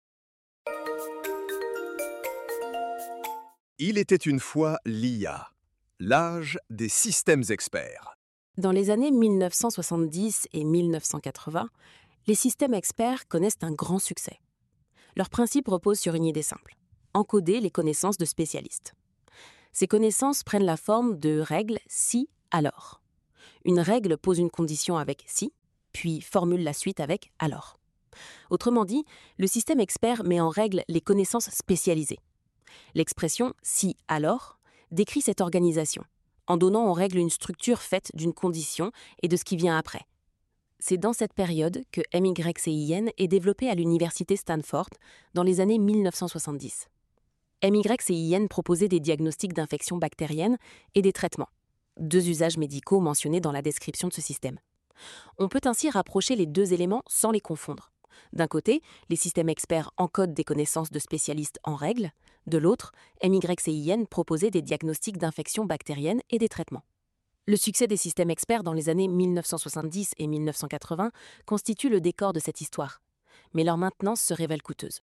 Il était une fois l'I A. L'âge des systèmes experts. Dans les années mille neuf cent soixante-dix et mille neuf cent quatre-vingts, les systèmes experts connaissent un grand succès. Leur principe repose sur une idée simple: encoder les connaissances de spécialistes. Ces connaissances prennent la forme de règles si, alors. Une règle pose une condition avec si, puis formule la suite avec alors. Autrement dit, le système expert met en règle les connaissances spécialisées. L'expression si, alors décrit cette organisation, en donnant en règle une structure faite d'une condition et de ce qui vient après. C'est dans cette période que M Y C I N est développé à l'université Stanford dans les années mille neuf cent soixante-dix. M Y C I N proposait des diagnostics d'infections bactériennes et des traitements, deux usages médicaux mentionnés dans la description de ce système. On peut ainsi rapprocher les deux éléments sans les confondre. D'un côté, les systèmes experts encodent des connaissances de spécialistes en règles. De l'autre, M Y C I N proposait des diagnostics d'infections bactériennes et des traitements. Le succès des systèmes experts dans les années mille neuf cent soixante-dix et mille neuf cent quatre-vingts constitue le décor de cette histoire. Mais leur maintenance se révèle coûteuse.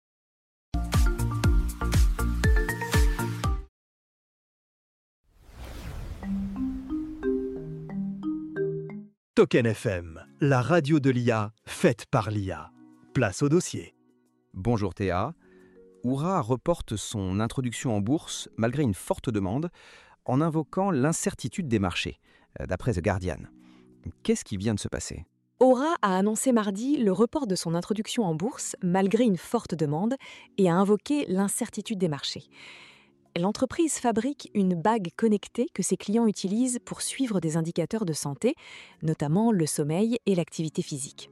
Token F M, la radio de l'I A, faite par l'I A. Place au dossier. Bonjour Théa. Oura reporte son introduction en bourse malgré une forte demande en invoquant l'incertitude des marchés, d'après The Guardian. Qu'est-ce qui vient de se passer ? Oura a annoncé mardi le report de son introduction en bourse malgré une forte demande et a invoqué l'incertitude des marchés. L'entreprise fabrique une bague connectée que ses clients utilisent pour suivre des indicateurs de santé, notamment le sommeil et l'activité physique.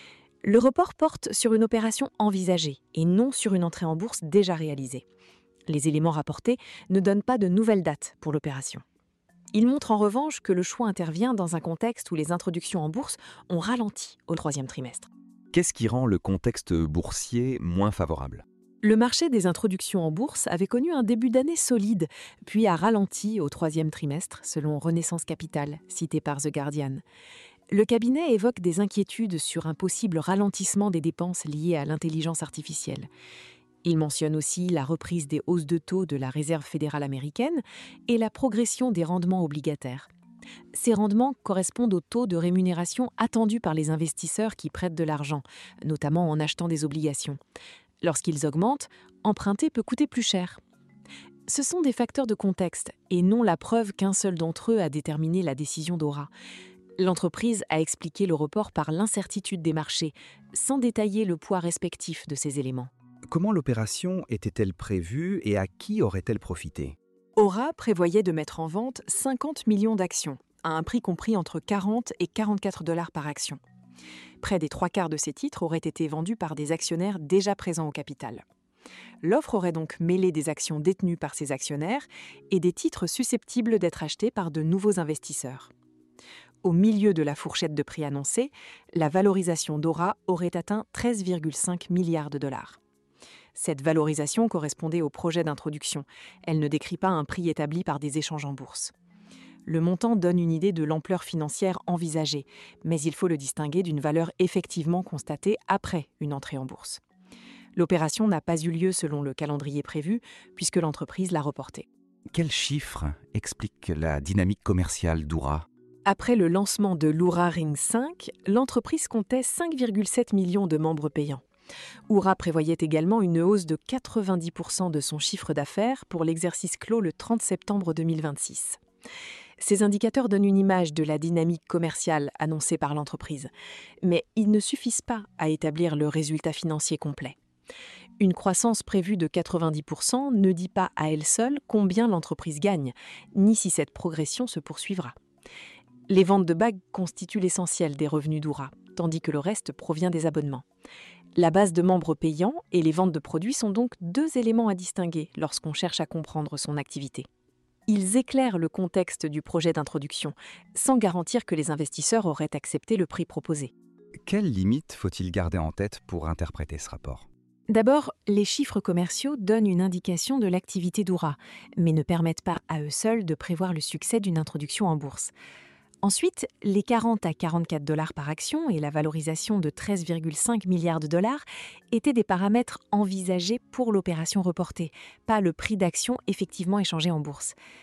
Le report porte sur une opération envisagée et non sur une entrée en bourse déjà réalisée. Les éléments rapportés ne donnent pas de nouvelle date pour l'opération. Ils montrent en revanche que le choix intervient dans un contexte où les introductions en bourse ont ralenti au troisième trimestre. Qu'est-ce qui rend le contexte boursier moins favorable ? Le marché des introductions en bourse avait connu un début d'année solide, puis a ralenti au troisième trimestre, selon Renaissance Capital, cité par The Guardian. Le cabinet évoque des inquiétudes sur un possible ralentissement des dépenses liées à l'intelligence artificielle. Il mentionne aussi la reprise des hausses de taux de la Réserve fédérale américaine et la progression des rendements obligataires. Ces rendements correspondent au taux de rémunération attendu par les investisseurs qui prêtent de l'argent, notamment en achetant des obligations. Lorsqu'ils augmentent, emprunter peut coûter plus cher. Ce sont des facteurs de contexte et non la preuve qu'un seul d'entre eux a déterminé la décision d'Oura. L'entreprise a expliqué le report par l'incertitude des marchés, sans détailler le poids respectif de ces éléments. Comment l'opération était-elle prévue et à qui aurait-elle profité ? Oura prévoyait de mettre en vente cinquante millions d'actions, à un prix compris entre quarante et quarante-quatre dollars par action. Près des trois quarts de ces titres auraient été vendus par des actionnaires déjà présents au capital. L'offre aurait donc mêlé des actions détenues par ces actionnaires et des titres susceptibles d'être achetés par de nouveaux investisseurs. Au milieu de la fourchette de prix annoncée, la valorisation d'Oura aurait atteint treize virgule cinq milliards de dollars. Cette valorisation correspondait au projet d'introduction. Elle ne décrit pas un prix établi par des échanges en bourse. Le montant donne une idée de l'ampleur financière envisagée, mais il faut le distinguer d'une valeur effectivement constatée après une entrée en bourse. L'opération n'a pas eu lieu selon le calendrier prévu, puisque l'entreprise l'a reportée. Quels chiffres expliquent la dynamique commerciale d'Oura ? Après le lancement de l'Oura Ring cinq, l'entreprise comptait cinq virgule sept millions de membres payants. Oura prévoyait également une hausse de quatre-vingt-dix pour cent de son chiffre d'affaires pour l'exercice clos le trente septembre deux mille vingt-six. Ces indicateurs donnent une image de la dynamique commerciale annoncée par l'entreprise, mais ils ne suffisent pas à établir le résultat financier complet. Une croissance prévue de quatre-vingt-dix pour cent ne dit pas à elle seule combien l'entreprise gagne, ni si cette progression se poursuivra. Les ventes de bagues constituent l'essentiel des revenus d'Oura, tandis que le reste provient des abonnements. La base de membres payants et les ventes de produits sont donc deux éléments à distinguer lorsqu'on cherche à comprendre son activité. Ils éclairent le contexte du projet d'introduction, sans garantir que les investisseurs auraient accepté le prix proposé. Quelles limites faut-il garder en tête pour interpréter ce rapport ? D'abord, les chiffres commerciaux donnent une indication de l'activité d'Oura, mais ne permettent pas à eux seuls de prévoir le succès d'une introduction en bourse. Ensuite, les quarante à quarante-quatre dollars par action et la valorisation de treize virgule cinq milliards de dollars étaient des paramètres envisagés pour l'opération reportée, pas le prix d'action effectivement échangé en bourse.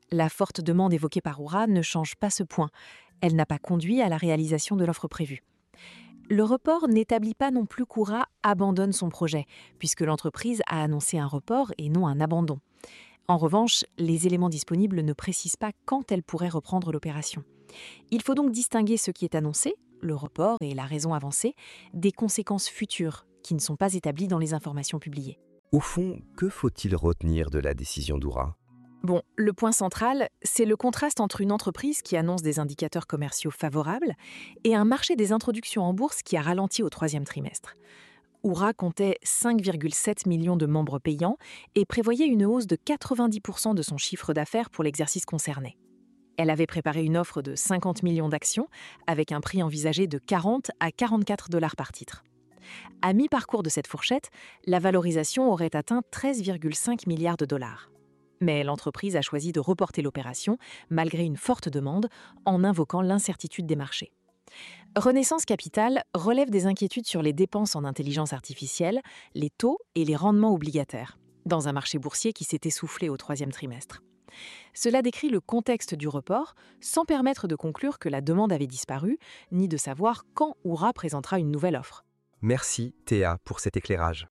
La forte demande évoquée par Oura ne change pas ce point. Elle n'a pas conduit à la réalisation de l'offre prévue. Le report n'établit pas non plus qu'Oura abandonne son projet, puisque l'entreprise a annoncé un report et non un abandon. En revanche, les éléments disponibles ne précisent pas quand elle pourrait reprendre l'opération. Il faut donc distinguer ce qui est annoncé, le report et la raison avancée, des conséquences futures qui ne sont pas établies dans les informations publiées. Au fond, que faut-il retenir de la décision d'Oura ? Bon, le point central, c'est le contraste entre une entreprise qui annonce des indicateurs commerciaux favorables et un marché des introductions en bourse qui a ralenti au troisième trimestre. Oura comptait cinq virgule sept millions de membres payants et prévoyait une hausse de quatre-vingt-dix pour cent de son chiffre d'affaires pour l'exercice concerné. Elle avait préparé une offre de cinquante millions d'actions avec un prix envisagé de quarante à quarante-quatre dollars par titre. À mi-parcours de cette fourchette, la valorisation aurait atteint treize virgule cinq milliards de dollars. Mais l'entreprise a choisi de reporter l'opération, malgré une forte demande, en invoquant l'incertitude des marchés. Renaissance Capital relève des inquiétudes sur les dépenses en intelligence artificielle, les taux et les rendements obligataires, dans un marché boursier qui s'est essoufflé au troisième trimestre. Cela décrit le contexte du report, sans permettre de conclure que la demande avait disparu, ni de savoir quand Oura présentera une nouvelle offre. Merci Théa pour cet éclairage.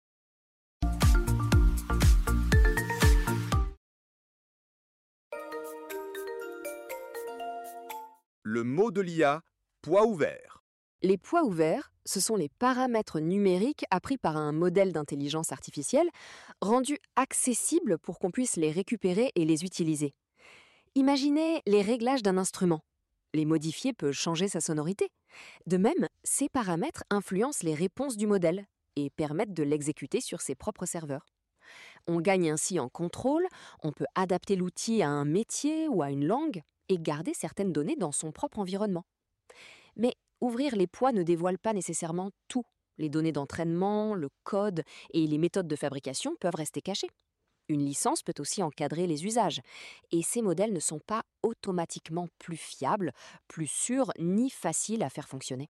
Le mot de l'I A, poids ouvert. Les poids ouverts, ce sont les paramètres numériques appris par un modèle d'intelligence artificielle, rendus accessibles pour qu'on puisse les récupérer et les utiliser. Imaginez les réglages d'un instrument. Les modifier peut changer sa sonorité. De même, ces paramètres influencent les réponses du modèle et permettent de l'exécuter sur ses propres serveurs. On gagne ainsi en contrôle, on peut adapter l'outil à un métier ou à une langue et garder certaines données dans son propre environnement. Mais ouvrir les poids ne dévoile pas nécessairement tout. Les données d'entraînement, le code et les méthodes de fabrication peuvent rester cachées. Une licence peut aussi encadrer les usages. Et ces modèles ne sont pas automatiquement plus fiables, plus sûrs ni faciles à faire fonctionner.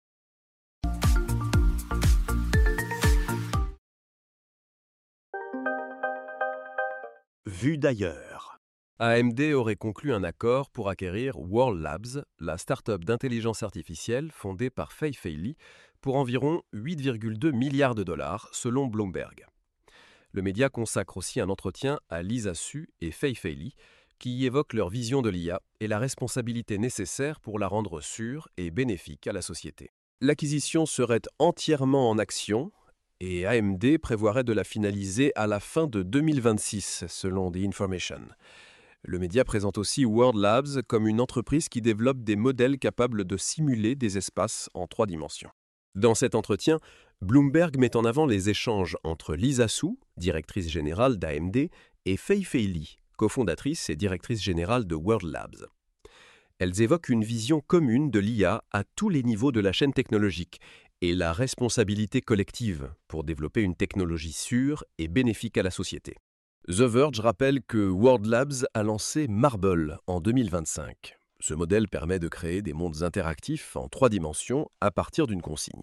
Vue d'ailleurs. A M D aurait conclu un accord pour acquérir World Labs, la start-up d'intelligence artificielle fondée par Fei Fei Li, pour environ huit virgule deux milliards de dollars, selon Bloomberg. Le média consacre aussi un entretien à Lisa Su et Fei Fei Li, qui y évoquent leur vision de l'I A et la responsabilité nécessaire pour la rendre sûre et bénéfique à la société. L'acquisition serait entièrement en actions, et A M D prévoirait de la finaliser à la fin de deux mille vingt-six, selon The Information. Le média présente aussi World Labs comme une entreprise qui développe des modèles capables de simuler des espaces en trois dimensions. Dans cet entretien, Bloomberg met en avant les échanges entre Lisa Su, directrice générale d'A M D, et Fei Fei Li, cofondatrice et directrice générale de World Labs. Elles évoquent une vision commune de l'I A à tous les niveaux de la chaîne technologique et la responsabilité collective pour développer une technologie sûre et bénéfique à la société. The Verge rappelle que World Labs a lancé Marble en deux mille vingt-cinq. Ce modèle permet de créer des mondes interactifs en trois dimensions à partir d'une consigne.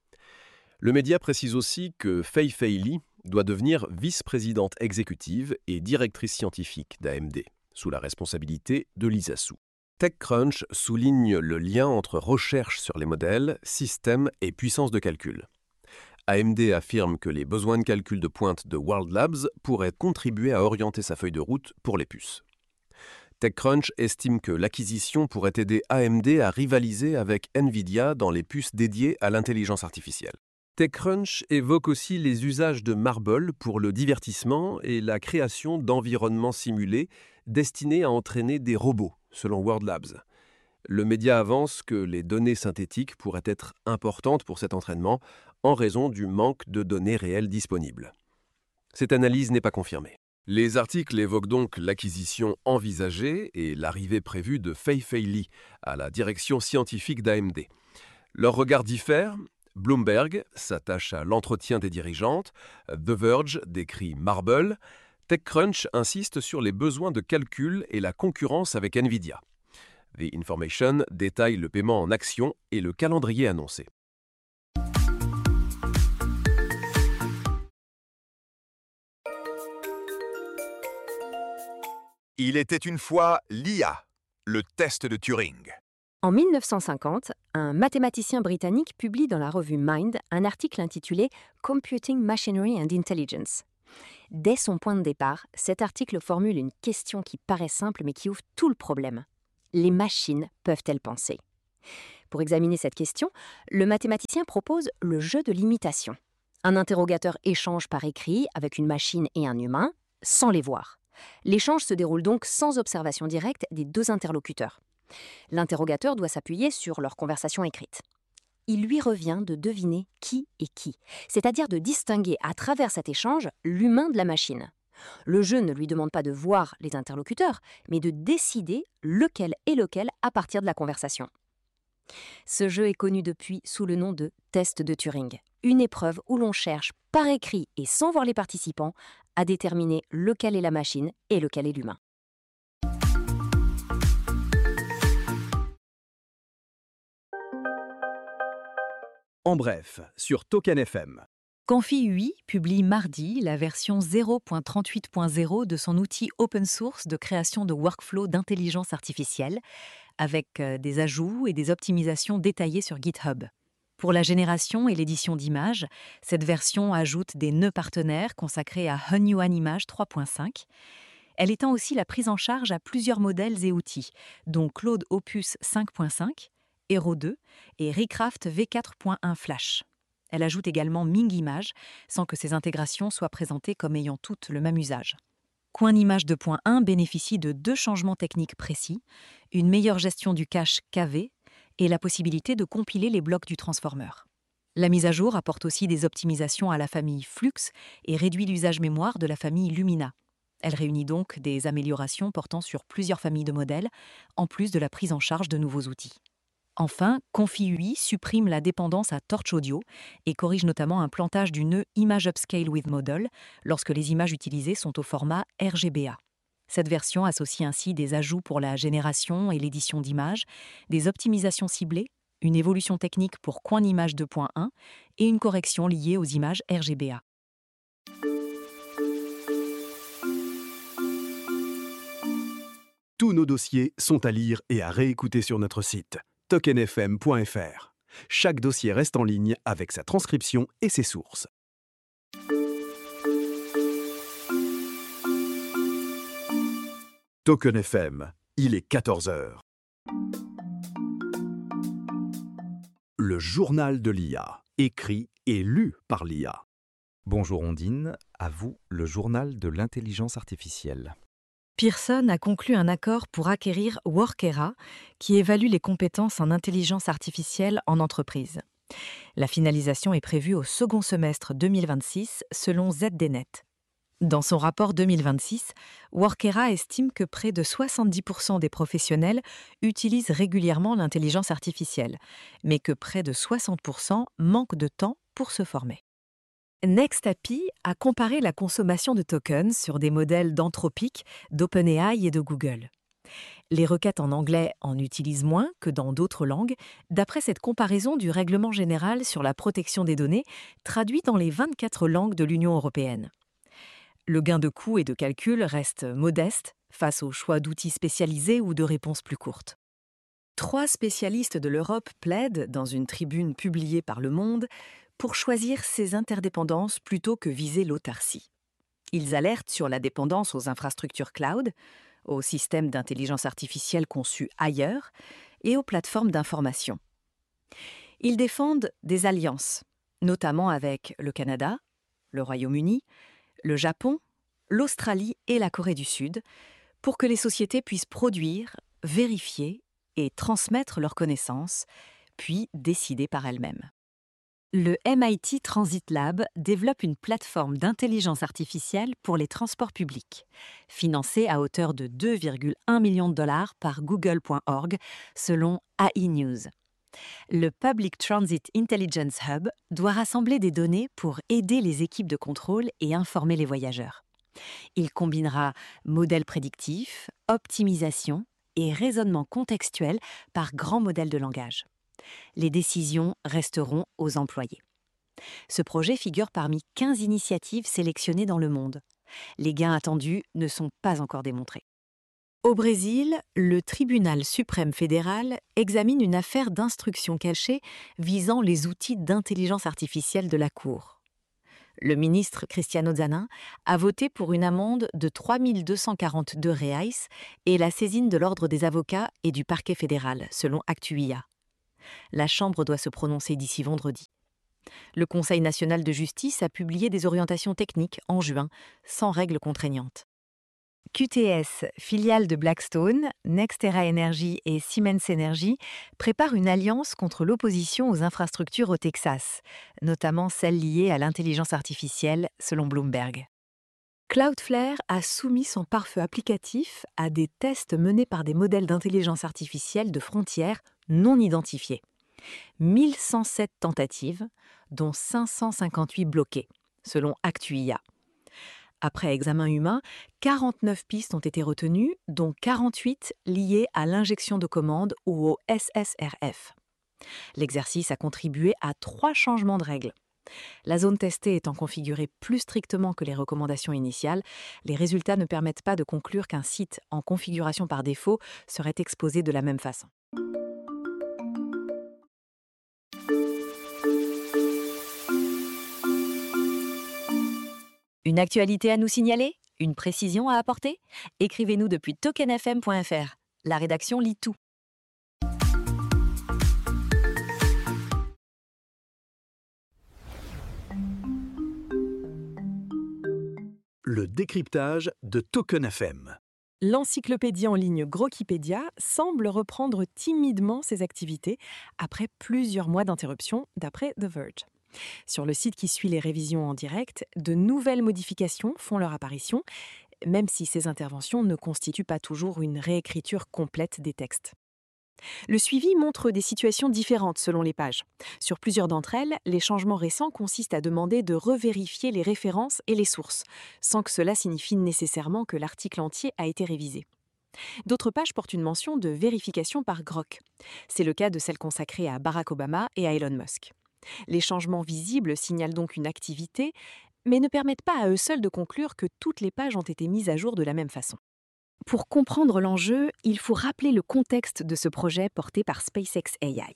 Le média précise aussi que Fei Fei Li doit devenir vice-présidente exécutive et directrice scientifique d'A M D, sous la responsabilité de Lisa Su. TechCrunch souligne le lien entre recherche sur les modèles, systèmes et puissance de calcul. A M D affirme que les besoins de calcul de pointe de World Labs pourraient contribuer à orienter sa feuille de route pour les puces. TechCrunch estime que l'acquisition pourrait aider A M D à rivaliser avec Nvidia dans les puces dédiées à l'intelligence artificielle. TechCrunch évoque aussi les usages de Marble pour le divertissement et la création d'environnements simulés destinés à entraîner des robots, selon World Labs. Le média avance que les données synthétiques pourraient être importantes pour cet entraînement en raison du manque de données réelles disponibles. Cette analyse n'est pas confirmée. Les articles évoquent donc l'acquisition envisagée et l'arrivée prévue de Fei Fei Li à la direction scientifique d'A M D. Leurs regards diffèrent. Bloomberg s'attache à l'entretien des dirigeantes, The Verge décrit Marble, TechCrunch insiste sur les besoins de calcul et la concurrence avec Nvidia. The Information détaille le paiement en actions et le calendrier annoncé. Il était une fois l'I A, le test de Turing. En mille neuf cent cinquante, un mathématicien britannique publie dans la revue Mind un article intitulé Computing Machinery and Intelligence. Dès son point de départ, cet article formule une question qui paraît simple mais qui ouvre tout le problème. Les machines peuvent-elles penser ? Pour examiner cette question, le mathématicien propose le jeu de l'imitation. Un interrogateur échange par écrit avec une machine et un humain, sans les voir. L'échange se déroule donc sans observation directe des deux interlocuteurs. L'interrogateur doit s'appuyer sur leur conversation écrite. Il lui revient de deviner qui est qui, c'est-à-dire de distinguer à travers cet échange l'humain de la machine. Le jeu ne lui demande pas de voir les interlocuteurs, mais de décider lequel est lequel à partir de la conversation. Ce jeu est connu depuis sous le nom de test de Turing, une épreuve où l'on cherche par écrit et sans voir les participants à déterminer lequel est la machine et lequel est l'humain. En bref, sur Token F M. Confi.U I publie mardi la version zéro point trente-huit point zéro de son outil open source de création de workflows d'intelligence artificielle, avec des ajouts et des optimisations détaillées sur GitHub. Pour la génération et l'édition d'images, cette version ajoute des nœuds partenaires consacrés à Hunyuan Image trois point cinq. Elle étend aussi la prise en charge à plusieurs modèles et outils, dont Claude Opus cinq point cinq, Hero deux et Recraft V quatre point un Flash. Elle ajoute également Ming Image, sans que ces intégrations soient présentées comme ayant toutes le même usage. QuanImage deux point un bénéficie de deux changements techniques précis, une meilleure gestion du cache K V et la possibilité de compiler les blocs du transformer. La mise à jour apporte aussi des optimisations à la famille Flux et réduit l'usage mémoire de la famille Lumina. Elle réunit donc des améliorations portant sur plusieurs familles de modèles, en plus de la prise en charge de nouveaux outils. Enfin, Confi.U I supprime la dépendance à Torch Audio et corrige notamment un plantage du nœud Image Upscale with Model lorsque les images utilisées sont au format R G B A. Cette version associe ainsi des ajouts pour la génération et l'édition d'images, des optimisations ciblées, une évolution technique pour QuanImage deux point un et une correction liée aux images R G B A. Tous nos dossiers sont à lire et à réécouter sur notre site token f m point f r. Chaque dossier reste en ligne avec sa transcription et ses sources. Token F M, il est quatorze heures. Le journal de l'I A, écrit et lu par l'I A. Bonjour Ondine, à vous le journal de l'intelligence artificielle. Pearson a conclu un accord pour acquérir Workera, qui évalue les compétences en intelligence artificielle en entreprise. La finalisation est prévue au second semestre deux mille vingt-six, selon Z D Net. Dans son rapport deux mille vingt-six, Workera estime que près de soixante-dix pour cent des professionnels utilisent régulièrement l'intelligence artificielle, mais que près de soixante pour cent manquent de temps pour se former. NextAPI a comparé la consommation de tokens sur des modèles d'Anthropic, d'OpenAI et de Google. Les requêtes en anglais en utilisent moins que dans d'autres langues, d'après cette comparaison du Règlement général sur la protection des données, traduit dans les vingt-quatre langues de l'Union européenne. Le gain de coût et de calcul reste modeste face au choix d'outils spécialisés ou de réponses plus courtes. Trois spécialistes de l'Europe plaident, dans une tribune publiée par Le Monde, pour choisir ces interdépendances plutôt que viser l'autarcie. Ils alertent sur la dépendance aux infrastructures cloud, aux systèmes d'intelligence artificielle conçus ailleurs et aux plateformes d'information. Ils défendent des alliances, notamment avec le Canada, le Royaume-Uni, le Japon, l'Australie et la Corée du Sud, pour que les sociétés puissent produire, vérifier et transmettre leurs connaissances, puis décider par elles-mêmes. Le M I T Transit Lab développe une plateforme d'intelligence artificielle pour les transports publics, financée à hauteur de deux virgule un millions de dollars par Google point org, selon A I News. Le Public Transit Intelligence Hub doit rassembler des données pour aider les équipes de contrôle et informer les voyageurs. Il combinera modèles prédictifs, optimisation et raisonnement contextuel par grands modèles de langage. Les décisions resteront aux employés. Ce projet figure parmi quinze initiatives sélectionnées dans le monde. Les gains attendus ne sont pas encore démontrés. Au Brésil, le tribunal suprême fédéral examine une affaire d'instruction cachée visant les outils d'intelligence artificielle de la Cour. Le ministre Cristiano Zanin a voté pour une amende de trois mille deux cent quarante-deux reais et la saisine de l'ordre des avocats et du parquet fédéral, selon Actuia. La Chambre doit se prononcer d'ici vendredi. Le Conseil national de justice a publié des orientations techniques en juin, sans règles contraignantes. Q T S, filiale de Blackstone, NextEra Energy et Siemens Energy, prépare une alliance contre l'opposition aux infrastructures au Texas, notamment celles liées à l'intelligence artificielle, selon Bloomberg. Cloudflare a soumis son pare-feu applicatif à des tests menés par des modèles d'intelligence artificielle de frontières non identifiés. mille cent sept tentatives, dont cinq cent cinquante-huit bloquées, selon Actuia. Après examen humain, quarante-neuf pistes ont été retenues, dont quarante-huit liées à l'injection de commandes ou au S S R F. L'exercice a contribué à trois changements de règles. La zone testée étant configurée plus strictement que les recommandations initiales, les résultats ne permettent pas de conclure qu'un site en configuration par défaut serait exposé de la même façon. Une actualité à nous signaler? Une précision à apporter? Écrivez-nous depuis token f m point f r. La rédaction lit tout. Le décryptage de Token F M. L'encyclopédie en ligne Grokipédia semble reprendre timidement ses activités après plusieurs mois d'interruption, d'après The Verge. Sur le site qui suit les révisions en direct, de nouvelles modifications font leur apparition, même si ces interventions ne constituent pas toujours une réécriture complète des textes. Le suivi montre des situations différentes selon les pages. Sur plusieurs d'entre elles, les changements récents consistent à demander de revérifier les références et les sources, sans que cela signifie nécessairement que l'article entier a été révisé. D'autres pages portent une mention de vérification par Grok. C'est le cas de celle consacrée à Barack Obama et à Elon Musk. Les changements visibles signalent donc une activité, mais ne permettent pas à eux seuls de conclure que toutes les pages ont été mises à jour de la même façon. Pour comprendre l'enjeu, il faut rappeler le contexte de ce projet porté par SpaceX A I.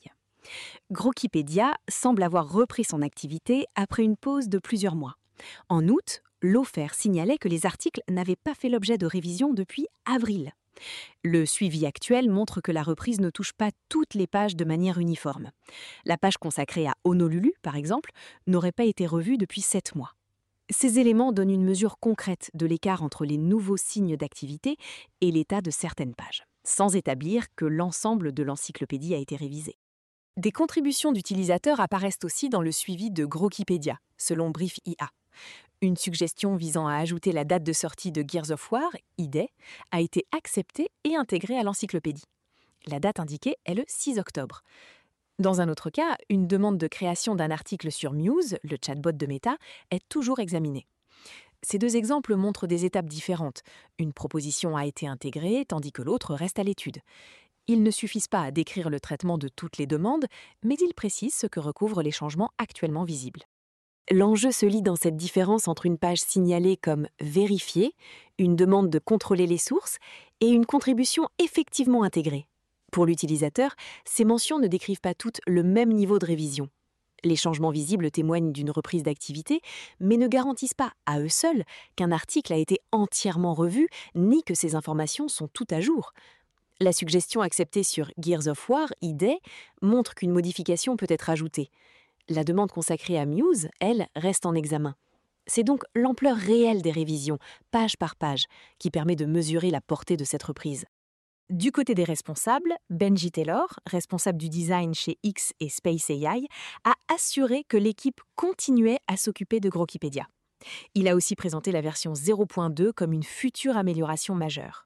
Grokipédia semble avoir repris son activité après une pause de plusieurs mois. En août, l'O F E R signalait que les articles n'avaient pas fait l'objet de révision depuis avril. Le suivi actuel montre que la reprise ne touche pas toutes les pages de manière uniforme. La page consacrée à Honolulu, par exemple, n'aurait pas été revue depuis sept mois. Ces éléments donnent une mesure concrète de l'écart entre les nouveaux signes d'activité et l'état de certaines pages, sans établir que l'ensemble de l'encyclopédie a été révisé. Des contributions d'utilisateurs apparaissent aussi dans le suivi de Grokipédia, selon Brief I A. Une suggestion visant à ajouter la date de sortie de Gears of War, I D E, a été acceptée et intégrée à l'encyclopédie. La date indiquée est le six octobre. Dans un autre cas, une demande de création d'un article sur Muse, le chatbot de Meta, est toujours examinée. Ces deux exemples montrent des étapes différentes. Une proposition a été intégrée, tandis que l'autre reste à l'étude. Ils ne suffisent pas à décrire le traitement de toutes les demandes, mais ils précisent ce que recouvrent les changements actuellement visibles. L'enjeu se lit dans cette différence entre une page signalée comme « vérifiée », une demande de contrôler les sources, et une contribution effectivement intégrée. Pour l'utilisateur, ces mentions ne décrivent pas toutes le même niveau de révision. Les changements visibles témoignent d'une reprise d'activité, mais ne garantissent pas, à eux seuls, qu'un article a été entièrement revu, ni que ces informations sont toutes à jour. La suggestion acceptée sur Gears of War, I D E, montre qu'une modification peut être ajoutée. La demande consacrée à Muse, elle, reste en examen. C'est donc l'ampleur réelle des révisions, page par page, qui permet de mesurer la portée de cette reprise. Du côté des responsables, Benji Taylor, responsable du design chez X et Space A I, a assuré que l'équipe continuait à s'occuper de Grokipédia. Il a aussi présenté la version zéro point deux comme une future amélioration majeure.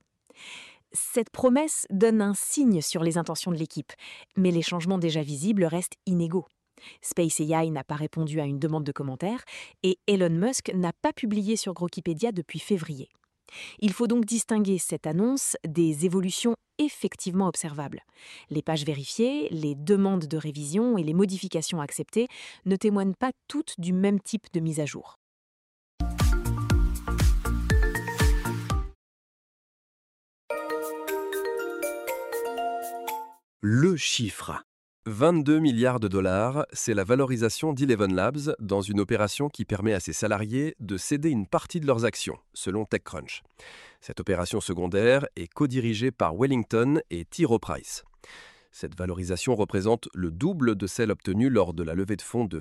Cette promesse donne un signe sur les intentions de l'équipe, mais les changements déjà visibles restent inégaux. Space A I n'a pas répondu à une demande de commentaire et Elon Musk n'a pas publié sur Grokipédia depuis février. Il faut donc distinguer cette annonce des évolutions effectivement observables. Les pages vérifiées, les demandes de révision et les modifications acceptées ne témoignent pas toutes du même type de mise à jour. le chiffre. vingt-deux milliards de dollars, c'est la valorisation d'Eleven Labs dans une opération qui permet à ses salariés de céder une partie de leurs actions, selon TechCrunch. Cette opération secondaire est co-dirigée par Wellington et T. Rowe Price. Cette valorisation représente le double de celle obtenue lors de la levée de fonds de